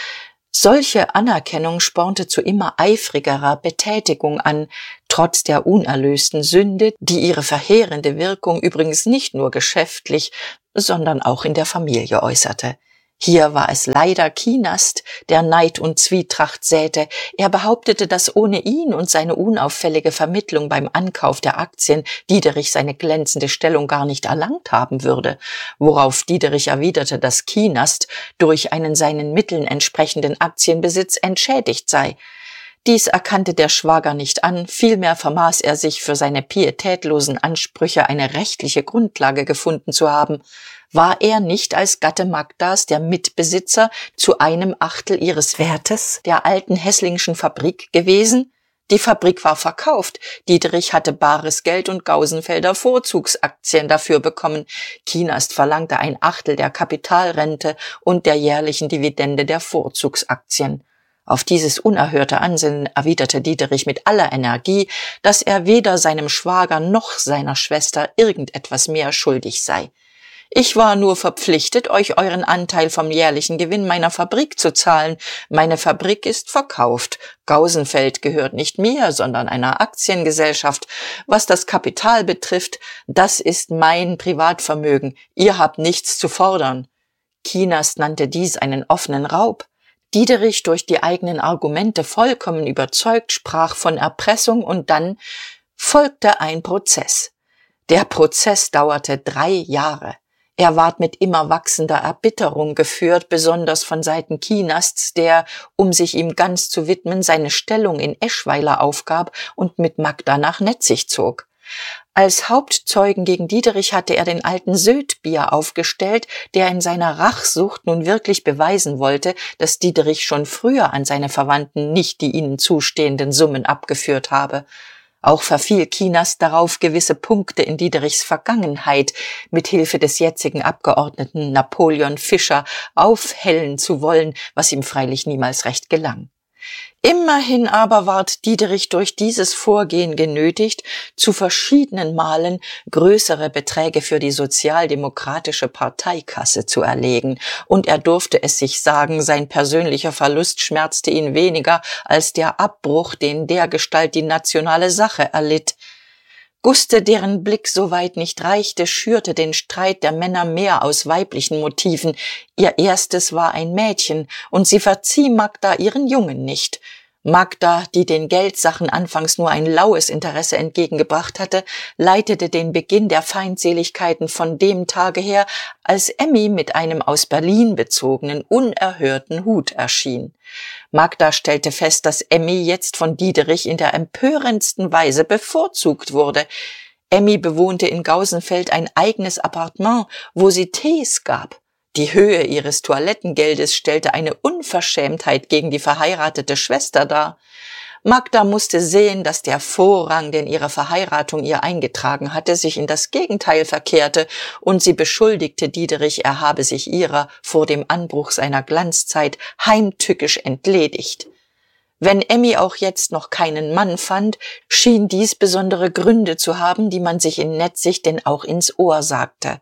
Solche Anerkennung spornte zu immer eifrigerer Betätigung an, trotz der unerlösten Sünde, die ihre verheerende Wirkung übrigens nicht nur geschäftlich, sondern auch in der Familie äußerte. Hier war es leider Kienast, der Neid und Zwietracht säte. Er behauptete, dass ohne ihn und seine unauffällige Vermittlung beim Ankauf der Aktien Diederich seine glänzende Stellung gar nicht erlangt haben würde, worauf Diederich erwiderte, dass Kienast durch einen seinen Mitteln entsprechenden Aktienbesitz entschädigt sei. Dies erkannte der Schwager nicht an, vielmehr vermaß er sich für seine pietätlosen Ansprüche eine rechtliche Grundlage gefunden zu haben. War er nicht als Gatte Magdas der Mitbesitzer zu einem Achtel ihres Wertes der alten Heßlingschen Fabrik gewesen? Die Fabrik war verkauft, Diederich hatte bares Geld und Gausenfelder Vorzugsaktien dafür bekommen. Kienast verlangte ein Achtel der Kapitalrente und der jährlichen Dividende der Vorzugsaktien. Auf dieses unerhörte Ansinnen erwiderte Diederich mit aller Energie, dass er weder seinem Schwager noch seiner Schwester irgendetwas mehr schuldig sei. Ich war nur verpflichtet, euch euren Anteil vom jährlichen Gewinn meiner Fabrik zu zahlen. Meine Fabrik ist verkauft. Gausenfeld gehört nicht mir, sondern einer Aktiengesellschaft. Was das Kapital betrifft, das ist mein Privatvermögen. Ihr habt nichts zu fordern. Kienast nannte dies einen offenen Raub. Diederich, durch die eigenen Argumente vollkommen überzeugt, sprach von Erpressung und dann folgte ein Prozess. Der Prozess dauerte drei Jahre. Er ward mit immer wachsender Erbitterung geführt, besonders von Seiten Kienasts, der, um sich ihm ganz zu widmen, seine Stellung in Eschweiler aufgab und mit Magda nach Netzig zog. Als Hauptzeugen gegen Diederich hatte er den alten Södbier aufgestellt, der in seiner Rachsucht nun wirklich beweisen wollte, dass Diederich schon früher an seine Verwandten nicht die ihnen zustehenden Summen abgeführt habe. Auch verfiel Kienast darauf, gewisse Punkte in Diederichs Vergangenheit mit Hilfe des jetzigen Abgeordneten Napoleon Fischer aufhellen zu wollen, was ihm freilich niemals recht gelang. Immerhin aber ward Diederich durch dieses Vorgehen genötigt, zu verschiedenen Malen größere Beträge für die sozialdemokratische Parteikasse zu erlegen, und er durfte es sich sagen, sein persönlicher Verlust schmerzte ihn weniger als der Abbruch, den dergestalt die nationale Sache erlitt. Guste, deren Blick so weit nicht reichte, schürte den Streit der Männer mehr aus weiblichen Motiven. Ihr erstes war ein Mädchen, und sie verzieh Magda ihren Jungen nicht. Magda, die den Geldsachen anfangs nur ein laues Interesse entgegengebracht hatte, leitete den Beginn der Feindseligkeiten von dem Tage her, als Emmy mit einem aus Berlin bezogenen, unerhörten Hut erschien. Magda stellte fest, dass Emmy jetzt von Diederich in der empörendsten Weise bevorzugt wurde. Emmy bewohnte in Gausenfeld ein eigenes Appartement, wo sie Tees gab. Die Höhe ihres Toilettengeldes stellte eine Unverschämtheit gegen die verheiratete Schwester dar. Magda musste sehen, dass der Vorrang, den ihre Verheiratung ihr eingetragen hatte, sich in das Gegenteil verkehrte, und sie beschuldigte Diederich, er habe sich ihrer vor dem Anbruch seiner Glanzzeit heimtückisch entledigt. Wenn Emmy auch jetzt noch keinen Mann fand, schien dies besondere Gründe zu haben, die man sich in Netzig denn auch ins Ohr sagte.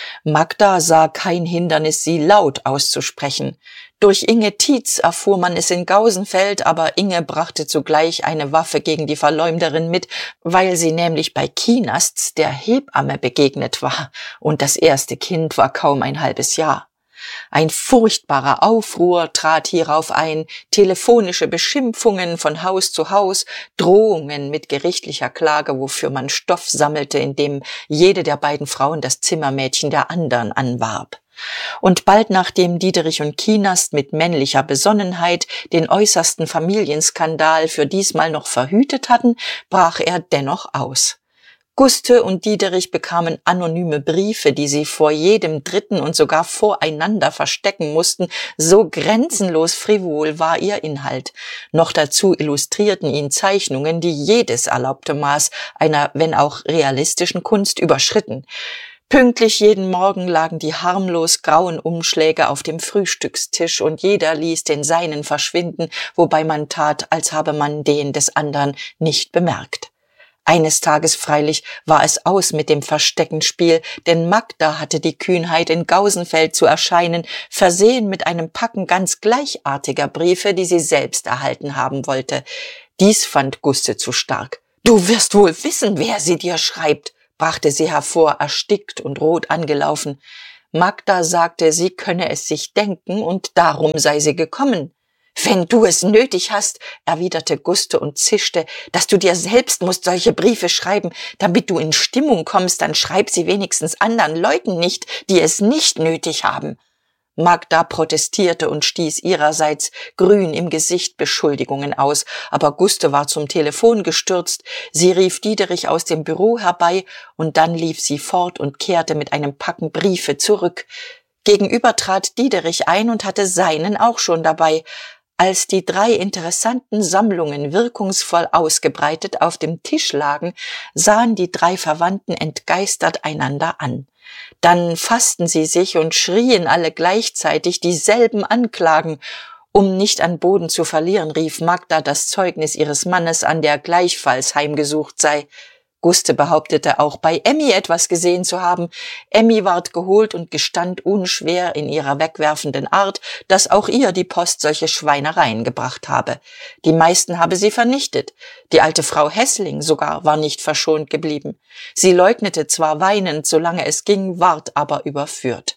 Magda sah kein Hindernis, sie laut auszusprechen. Durch Inge Tietz erfuhr man es in Gausenfeld, aber Inge brachte zugleich eine Waffe gegen die Verleumderin mit, weil sie nämlich bei Kienast der Hebamme begegnet war, und das erste Kind war kaum ein halbes Jahr. Ein furchtbarer Aufruhr trat hierauf ein, telefonische Beschimpfungen von Haus zu Haus, Drohungen mit gerichtlicher Klage, wofür man Stoff sammelte, indem jede der beiden Frauen das Zimmermädchen der anderen anwarb. Und bald nachdem Diederich und Kienast mit männlicher Besonnenheit den äußersten Familienskandal für diesmal noch verhütet hatten, brach er dennoch aus. Guste und Diederich bekamen anonyme Briefe, die sie vor jedem Dritten und sogar voreinander verstecken mussten, so grenzenlos frivol war ihr Inhalt. Noch dazu illustrierten ihn Zeichnungen, die jedes erlaubte Maß einer, wenn auch realistischen Kunst überschritten. Pünktlich jeden Morgen lagen die harmlos grauen Umschläge auf dem Frühstückstisch und jeder ließ den seinen verschwinden, wobei man tat, als habe man den des anderen nicht bemerkt. Eines Tages freilich war es aus mit dem Versteckenspiel, denn Magda hatte die Kühnheit, in Gausenfeld zu erscheinen, versehen mit einem Packen ganz gleichartiger Briefe, die sie selbst erhalten haben wollte. Dies fand Guste zu stark. »Du wirst wohl wissen, wer sie dir schreibt«, brachte sie hervor, erstickt und rot angelaufen. Magda sagte, sie könne es sich denken und darum sei sie gekommen. »Wenn du es nötig hast«, erwiderte Guste und zischte, »dass du dir selbst musst solche Briefe schreiben, damit du in Stimmung kommst, dann schreib sie wenigstens anderen Leuten nicht, die es nicht nötig haben.« Magda protestierte und stieß ihrerseits grün im Gesicht Beschuldigungen aus, aber Guste war zum Telefon gestürzt, sie rief Diederich aus dem Büro herbei und dann lief sie fort und kehrte mit einem Packen Briefe zurück. Gegenüber trat Diederich ein und hatte seinen auch schon dabei. Als die drei interessanten Sammlungen wirkungsvoll ausgebreitet auf dem Tisch lagen, sahen die drei Verwandten entgeistert einander an. Dann fassten sie sich und schrien alle gleichzeitig dieselben Anklagen. Um nicht an Boden zu verlieren, rief Magda das Zeugnis ihres Mannes an, der gleichfalls heimgesucht sei. Guste behauptete auch bei Emmy etwas gesehen zu haben. Emmy ward geholt und gestand unschwer in ihrer wegwerfenden Art, dass auch ihr die Post solche Schweinereien gebracht habe. Die meisten habe sie vernichtet. Die alte Frau Hässling sogar war nicht verschont geblieben. Sie leugnete zwar weinend, solange es ging, ward aber überführt.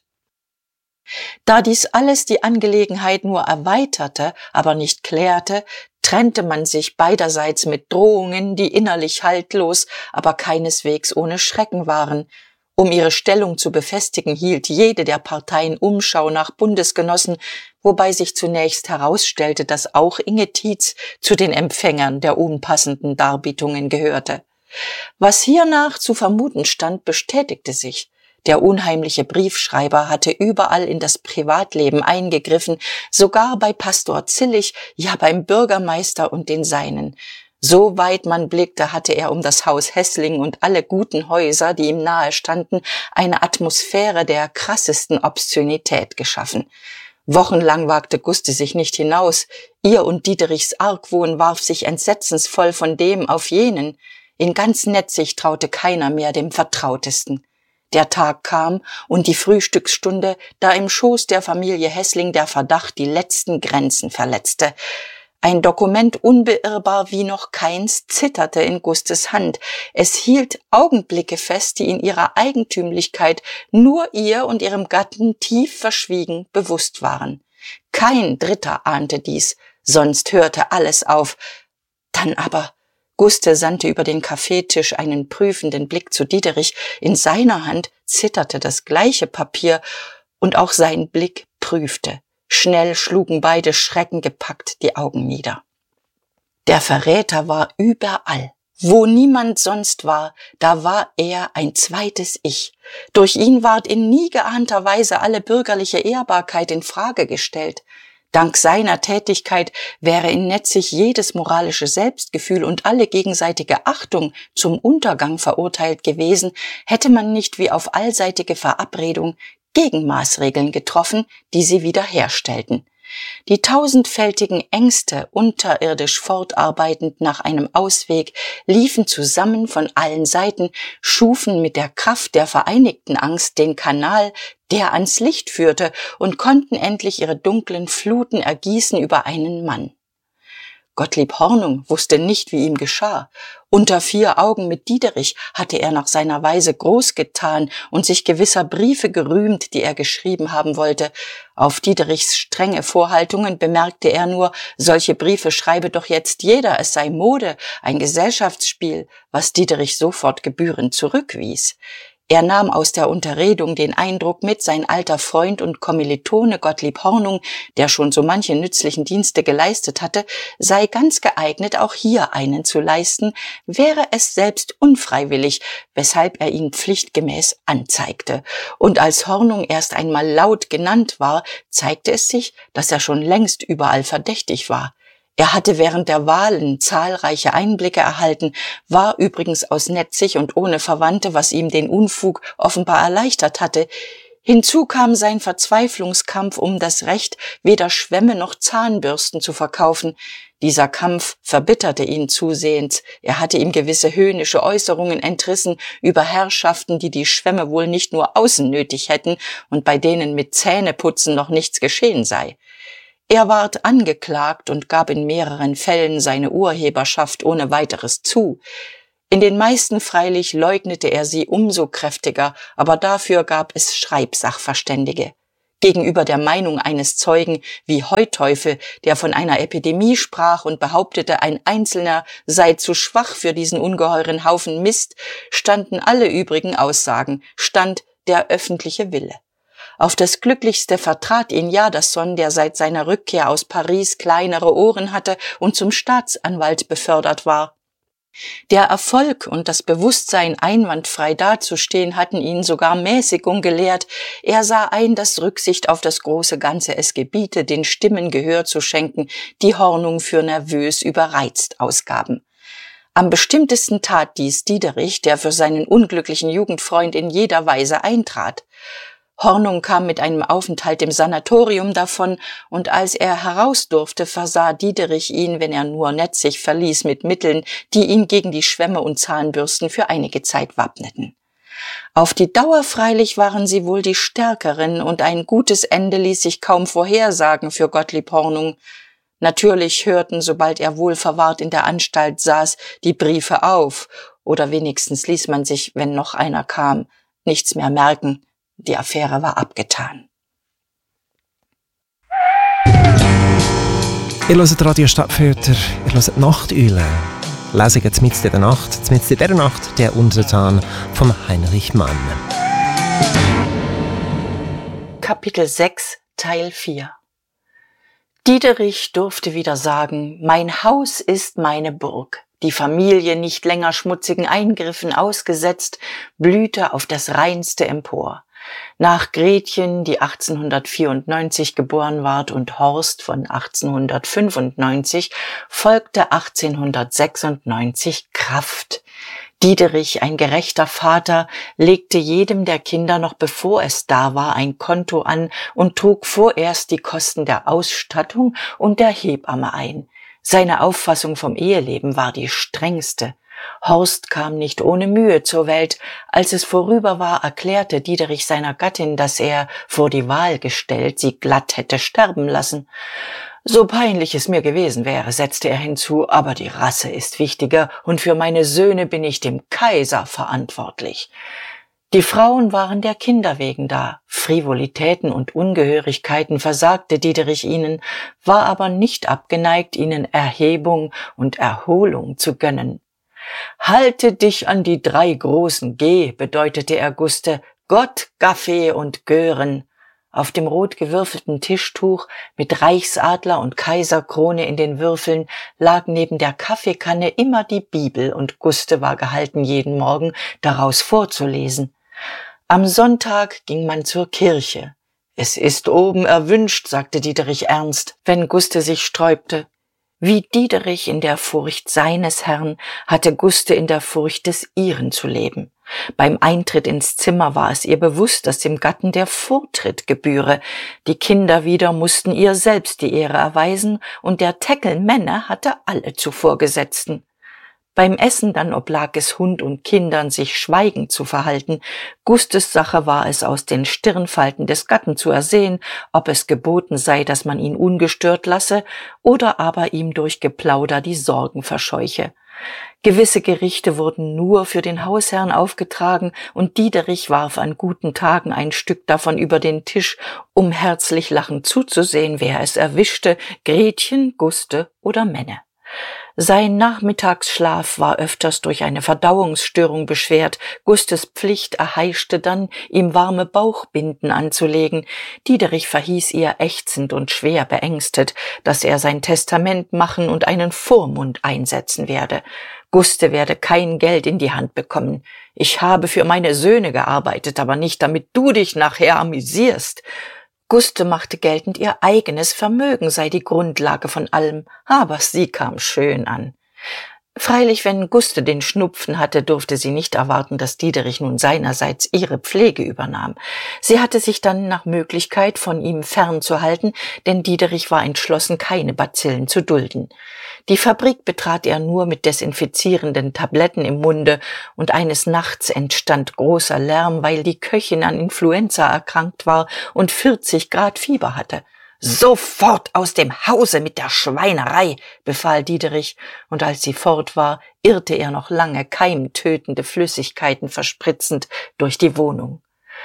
Da dies alles die Angelegenheit nur erweiterte, aber nicht klärte, trennte man sich beiderseits mit Drohungen, die innerlich haltlos, aber keineswegs ohne Schrecken waren. Um ihre Stellung zu befestigen, hielt jede der Parteien Umschau nach Bundesgenossen, wobei sich zunächst herausstellte, dass auch Inge Tietz zu den Empfängern der unpassenden Darbietungen gehörte. Was hiernach zu vermuten stand, bestätigte sich. Der unheimliche Briefschreiber hatte überall in das Privatleben eingegriffen, sogar bei Pastor Zillig, ja beim Bürgermeister und den Seinen. So weit man blickte, hatte er um das Haus Hässling und alle guten Häuser, die ihm nahe standen, eine Atmosphäre der krassesten Obszönität geschaffen. Wochenlang wagte Guste sich nicht hinaus. Ihr und Diederichs Argwohn warf sich entsetzensvoll von dem auf jenen. In ganz Netzig traute keiner mehr dem Vertrautesten. Der Tag kam und die Frühstücksstunde, da im Schoß der Familie Hässling der Verdacht die letzten Grenzen verletzte. Ein Dokument unbeirrbar wie noch keins zitterte in Gustes Hand. Es hielt Augenblicke fest, die in ihrer Eigentümlichkeit nur ihr und ihrem Gatten tief verschwiegen bewusst waren. Kein Dritter ahnte dies, sonst hörte alles auf. Dann aber Guste sandte über den Kaffeetisch einen prüfenden Blick zu Diederich. In seiner Hand zitterte das gleiche Papier und auch sein Blick prüfte. Schnell schlugen beide schreckengepackt die Augen nieder. Der Verräter war überall. Wo niemand sonst war, da war er ein zweites Ich. Durch ihn ward in nie geahnter Weise alle bürgerliche Ehrbarkeit in Frage gestellt. Dank seiner Tätigkeit wäre in Netzig jedes moralische Selbstgefühl und alle gegenseitige Achtung zum Untergang verurteilt gewesen, hätte man nicht wie auf allseitige Verabredung Gegenmaßregeln getroffen, die sie wiederherstellten. Die tausendfältigen Ängste, unterirdisch fortarbeitend nach einem Ausweg, liefen zusammen von allen Seiten, schufen mit der Kraft der vereinigten Angst den Kanal, der ans Licht führte, und konnten endlich ihre dunklen Fluten ergießen über einen Mann. Gottlieb Hornung wusste nicht, wie ihm geschah. Unter vier Augen mit Diederich hatte er nach seiner Weise groß getan und sich gewisser Briefe gerühmt, die er geschrieben haben wollte. Auf Diederichs strenge Vorhaltungen bemerkte er nur, solche Briefe schreibe doch jetzt jeder, es sei Mode, ein Gesellschaftsspiel, was Diederich sofort gebührend zurückwies. Er nahm aus der Unterredung den Eindruck mit, sein alter Freund und Kommilitone Gottlieb Hornung, der schon so manche nützlichen Dienste geleistet hatte, sei ganz geeignet, auch hier einen zu leisten, wäre es selbst unfreiwillig, weshalb er ihn pflichtgemäß anzeigte. Und als Hornung erst einmal laut genannt war, zeigte es sich, dass er schon längst überall verdächtig war. Er hatte während der Wahlen zahlreiche Einblicke erhalten, war übrigens aus Netzig und ohne Verwandte, was ihm den Unfug offenbar erleichtert hatte. Hinzu kam sein Verzweiflungskampf um das Recht, weder Schwämme noch Zahnbürsten zu verkaufen. Dieser Kampf verbitterte ihn zusehends. Er hatte ihm gewisse höhnische Äußerungen entrissen über Herrschaften, die die Schwämme wohl nicht nur außen nötig hätten und bei denen mit Zähneputzen noch nichts geschehen sei. Er ward angeklagt und gab in mehreren Fällen seine Urheberschaft ohne weiteres zu. In den meisten freilich leugnete er sie umso kräftiger, aber dafür gab es Schreibsachverständige. Gegenüber der Meinung eines Zeugen wie Heuteufel, der von einer Epidemie sprach und behauptete, ein Einzelner sei zu schwach für diesen ungeheuren Haufen Mist, standen alle übrigen Aussagen, stand der öffentliche Wille. Auf das Glücklichste vertrat ihn Jadasson, der seit seiner Rückkehr aus Paris kleinere Ohren hatte und zum Staatsanwalt befördert war. Der Erfolg und das Bewusstsein, einwandfrei dazustehen, hatten ihn sogar Mäßigung gelehrt. Er sah ein, dass Rücksicht auf das große Ganze es gebiete, den Stimmen Gehör zu schenken, die Hornung für nervös überreizt ausgaben. Am bestimmtesten tat dies Diederich, der für seinen unglücklichen Jugendfreund in jeder Weise eintrat. Hornung kam mit einem Aufenthalt im Sanatorium davon, und als er heraus durfte, versah Diederich ihn, wenn er nur Netzig verließ, mit Mitteln, die ihn gegen die Schwämme und Zahnbürsten für einige Zeit wappneten. Auf die Dauer freilich waren sie wohl die stärkeren, und ein gutes Ende ließ sich kaum vorhersagen für Gottlieb Hornung. Natürlich hörten, sobald er wohlverwahrt in der Anstalt saß, die Briefe auf, oder wenigstens ließ man sich, wenn noch einer kam, nichts mehr merken. Die Affäre war abgetan. Ihr hört Radio Stadtfilter, ihr hört Nachteule. Lesungen mitten in der Nacht, mitten in dieser Nacht, der Untertan von Heinrich Mann. Kapitel sechs, Teil vier. Diederich durfte wieder sagen, mein Haus ist meine Burg. Die Familie, nicht länger schmutzigen Eingriffen ausgesetzt, blühte auf das Reinste empor. Nach Gretchen, die achtzehnhundertvierundneunzig geboren ward, und Horst von achtzehnhundertfünfundneunzig, folgte achtzehnhundertsechsundneunzig Kraft. Diederich, ein gerechter Vater, legte jedem der Kinder noch bevor es da war ein Konto an und trug vorerst die Kosten der Ausstattung und der Hebamme ein. Seine Auffassung vom Eheleben war die strengste. Horst kam nicht ohne Mühe zur Welt. Als es vorüber war, erklärte Diederich seiner Gattin, dass er, vor die Wahl gestellt, sie glatt hätte sterben lassen. So peinlich es mir gewesen wäre, setzte er hinzu, aber die Rasse ist wichtiger, und für meine Söhne bin ich dem Kaiser verantwortlich. Die Frauen waren der Kinder wegen da. Frivolitäten und Ungehörigkeiten versagte Diederich ihnen, war aber nicht abgeneigt, ihnen Erhebung und Erholung zu gönnen. Halte dich an die drei großen G, bedeutete er Guste, Gott, Gaffee und Gören. Auf dem rot gewürfelten Tischtuch mit Reichsadler und Kaiserkrone in den Würfeln lag neben der Kaffeekanne immer die Bibel, und Guste war gehalten, jeden Morgen daraus vorzulesen. Am Sonntag ging man zur Kirche. Es ist oben erwünscht, sagte Diederich ernst, wenn Guste sich sträubte. Wie Diederich in der Furcht seines Herrn, hatte Guste in der Furcht des ihren zu leben. Beim Eintritt ins Zimmer war es ihr bewusst, dass dem Gatten der Vortritt gebühre. Die Kinder wieder mussten ihr selbst die Ehre erweisen, und der Teckel Männer hatte alle Zuvorgesetzten. Beim Essen dann oblag es Hund und Kindern, sich schweigend zu verhalten. Gustes Sache war es, aus den Stirnfalten des Gatten zu ersehen, ob es geboten sei, dass man ihn ungestört lasse, oder aber ihm durch Geplauder die Sorgen verscheuche. Gewisse Gerichte wurden nur für den Hausherrn aufgetragen, und Diederich warf an guten Tagen ein Stück davon über den Tisch, um herzlich lachend zuzusehen, wer es erwischte, Gretchen, Guste oder Menne. Sein Nachmittagsschlaf war öfters durch eine Verdauungsstörung beschwert. Gustes Pflicht erheischte dann, ihm warme Bauchbinden anzulegen. Diederich verhieß ihr ächzend und schwer beängstet, dass er sein Testament machen und einen Vormund einsetzen werde. Guste werde kein Geld in die Hand bekommen. Ich habe für meine Söhne gearbeitet, aber nicht, damit du dich nachher amüsierst. Guste machte geltend, ihr eigenes Vermögen sei die Grundlage von allem, aber sie kam schön an. Freilich, wenn Guste den Schnupfen hatte, durfte sie nicht erwarten, dass Diederich nun seinerseits ihre Pflege übernahm. Sie hatte sich dann nach Möglichkeit von ihm fernzuhalten, denn Diederich war entschlossen, keine Bazillen zu dulden. Die Fabrik betrat er nur mit desinfizierenden Tabletten im Munde, und eines Nachts entstand großer Lärm, weil die Köchin an Influenza erkrankt war und vierzig Grad Fieber hatte. »Sofort aus dem Hause mit der Schweinerei«, befahl Diederich, und als sie fort war, irrte er noch lange keimtötende Flüssigkeiten verspritzend durch die Wohnung.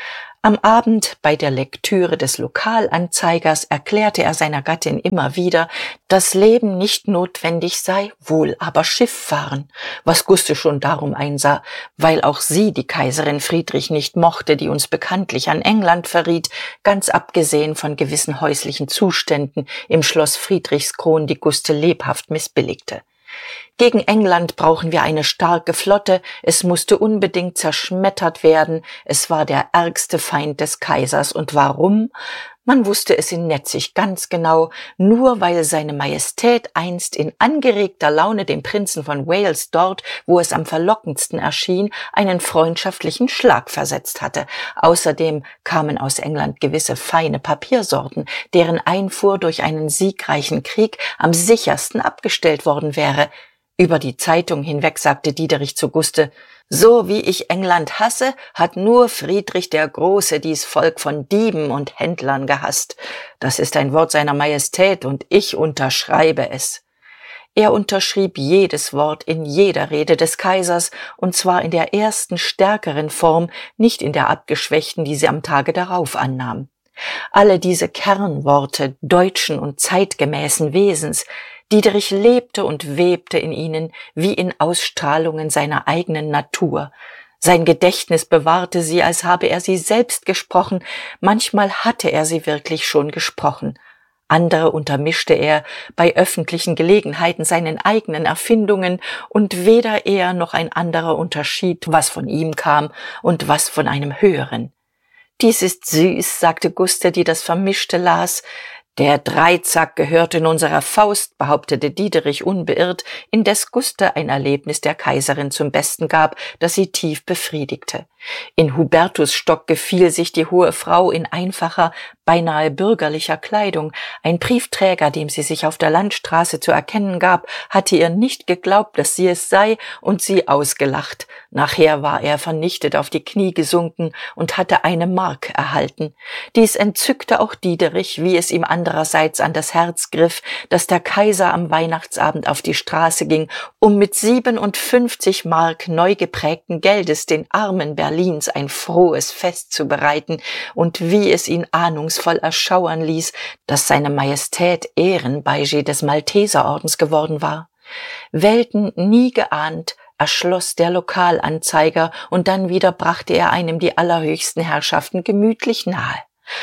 Am Abend bei der Lektüre des Lokalanzeigers erklärte er seiner Gattin immer wieder, dass Leben nicht notwendig sei, wohl aber Schifffahren, was Guste schon darum einsah, weil auch sie die Kaiserin Friedrich nicht mochte, die uns bekanntlich an England verriet, ganz abgesehen von gewissen häuslichen Zuständen im Schloss Friedrichskron, die Guste lebhaft missbilligte. Gegen England brauchen wir eine starke Flotte, es musste unbedingt zerschmettert werden, es war der ärgste Feind des Kaisers. Und warum? Man wusste es in Netzig ganz genau, nur weil seine Majestät einst in angeregter Laune dem Prinzen von Wales dort, wo es am verlockendsten erschien, einen freundschaftlichen Schlag versetzt hatte. Außerdem kamen aus England gewisse feine Papiersorten, deren Einfuhr durch einen siegreichen Krieg am sichersten abgestellt worden wäre. Über die Zeitung hinweg sagte Diederich zu Guste: »So wie ich England hasse, hat nur Friedrich der Große dies Volk von Dieben und Händlern gehasst. Das ist ein Wort seiner Majestät, und ich unterschreibe es.« Er unterschrieb jedes Wort in jeder Rede des Kaisers, und zwar in der ersten stärkeren Form, nicht in der abgeschwächten, die sie am Tage darauf annahm. Alle diese Kernworte deutschen und zeitgemäßen Wesens, Diederich lebte und webte in ihnen wie in Ausstrahlungen seiner eigenen Natur. Sein Gedächtnis bewahrte sie, als habe er sie selbst gesprochen, manchmal hatte er sie wirklich schon gesprochen. Andere untermischte er bei öffentlichen Gelegenheiten seinen eigenen Erfindungen, und weder er noch ein anderer unterschied, was von ihm kam und was von einem Höheren. »Dies ist süß«, sagte Guste, die das Vermischte las. »Der Dreizack gehört in unserer Faust«, behauptete Diederich unbeirrt, indes Guste ein Erlebnis der Kaiserin zum Besten gab, das sie tief befriedigte. In Hubertusstock gefiel sich die hohe Frau in einfacher, beinahe bürgerlicher Kleidung. Ein Briefträger, dem sie sich auf der Landstraße zu erkennen gab, hatte ihr nicht geglaubt, dass sie es sei, und sie ausgelacht. Nachher war er vernichtet auf die Knie gesunken und hatte eine Mark erhalten. Dies entzückte auch Diederich, wie es ihm andererseits an das Herz griff, dass der Kaiser am Weihnachtsabend auf die Straße ging, um mit siebenundfünfzig Mark neu geprägten Geldes den Armen Berlins ein frohes Fest zu bereiten, und wie es ihn ahnungsvoll erschauern ließ, dass seine Majestät Ehrenbeiget des Malteserordens geworden war. Welten nie geahnt, erschloss der Lokalanzeiger, und dann wieder brachte er einem die allerhöchsten Herrschaften gemütlich nahe.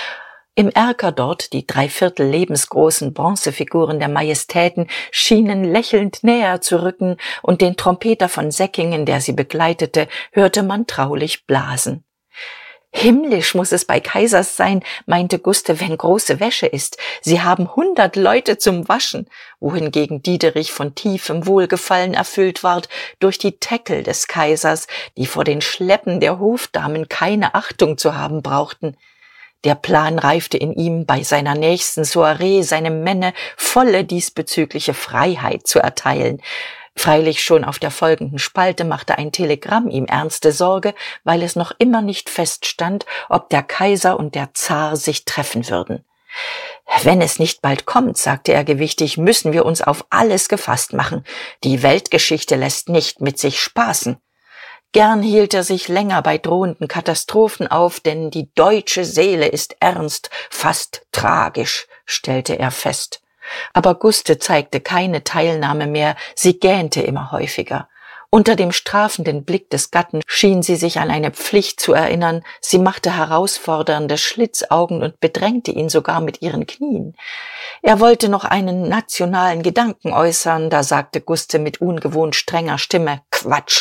Im Erker dort, die dreiviertel lebensgroßen Bronzefiguren der Majestäten schienen lächelnd näher zu rücken, und den Trompeter von Säckingen, der sie begleitete, hörte man traulich blasen. »Himmlisch muss es bei Kaisers sein«, meinte Guste, »wenn große Wäsche ist. Sie haben hundert Leute zum Waschen«, wohingegen Diederich von tiefem Wohlgefallen erfüllt ward durch die Teckel des Kaisers, die vor den Schleppen der Hofdamen keine Achtung zu haben brauchten. Der Plan reifte in ihm, bei seiner nächsten Soiree seinem Männe volle diesbezügliche Freiheit zu erteilen. Freilich schon auf der folgenden Spalte machte ein Telegramm ihm ernste Sorge, weil es noch immer nicht feststand, ob der Kaiser und der Zar sich treffen würden. »Wenn es nicht bald kommt«, sagte er gewichtig, »müssen wir uns auf alles gefasst machen. Die Weltgeschichte lässt nicht mit sich spaßen.« Gern hielt er sich länger bei drohenden Katastrophen auf, denn die deutsche Seele ist ernst, fast tragisch, stellte er fest. Aber Guste zeigte keine Teilnahme mehr, sie gähnte immer häufiger. Unter dem strafenden Blick des Gatten schien sie sich an eine Pflicht zu erinnern, sie machte herausfordernde Schlitzaugen und bedrängte ihn sogar mit ihren Knien. Er wollte noch einen nationalen Gedanken äußern, da sagte Guste mit ungewohnt strenger Stimme: »Quatsch!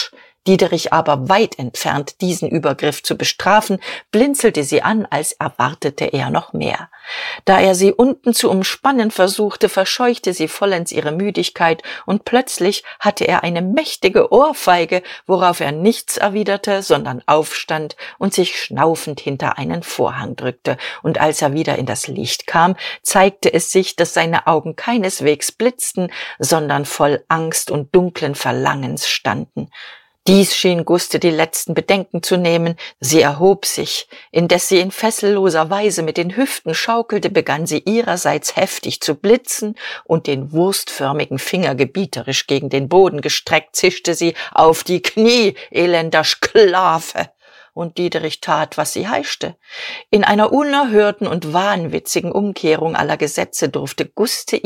Diederich aber weit entfernt, diesen Übergriff zu bestrafen, blinzelte sie an, als erwartete er noch mehr. Da er sie unten zu umspannen versuchte, verscheuchte sie vollends ihre Müdigkeit, und plötzlich hatte er eine mächtige Ohrfeige, worauf er nichts erwiderte, sondern aufstand und sich schnaufend hinter einen Vorhang drückte, und als er wieder in das Licht kam, zeigte es sich, dass seine Augen keineswegs blitzten, sondern voll Angst und dunklen Verlangens standen. Dies schien Guste die letzten Bedenken zu nehmen. Sie erhob sich. Indes sie in fesselloser Weise mit den Hüften schaukelte, begann sie ihrerseits heftig zu blitzen, und den wurstförmigen Finger gebieterisch gegen den Boden gestreckt, zischte sie: »Auf die Knie, elender Sklave!« Und Diederich tat, was sie heischte. In einer unerhörten und wahnwitzigen Umkehrung aller Gesetze durfte Guste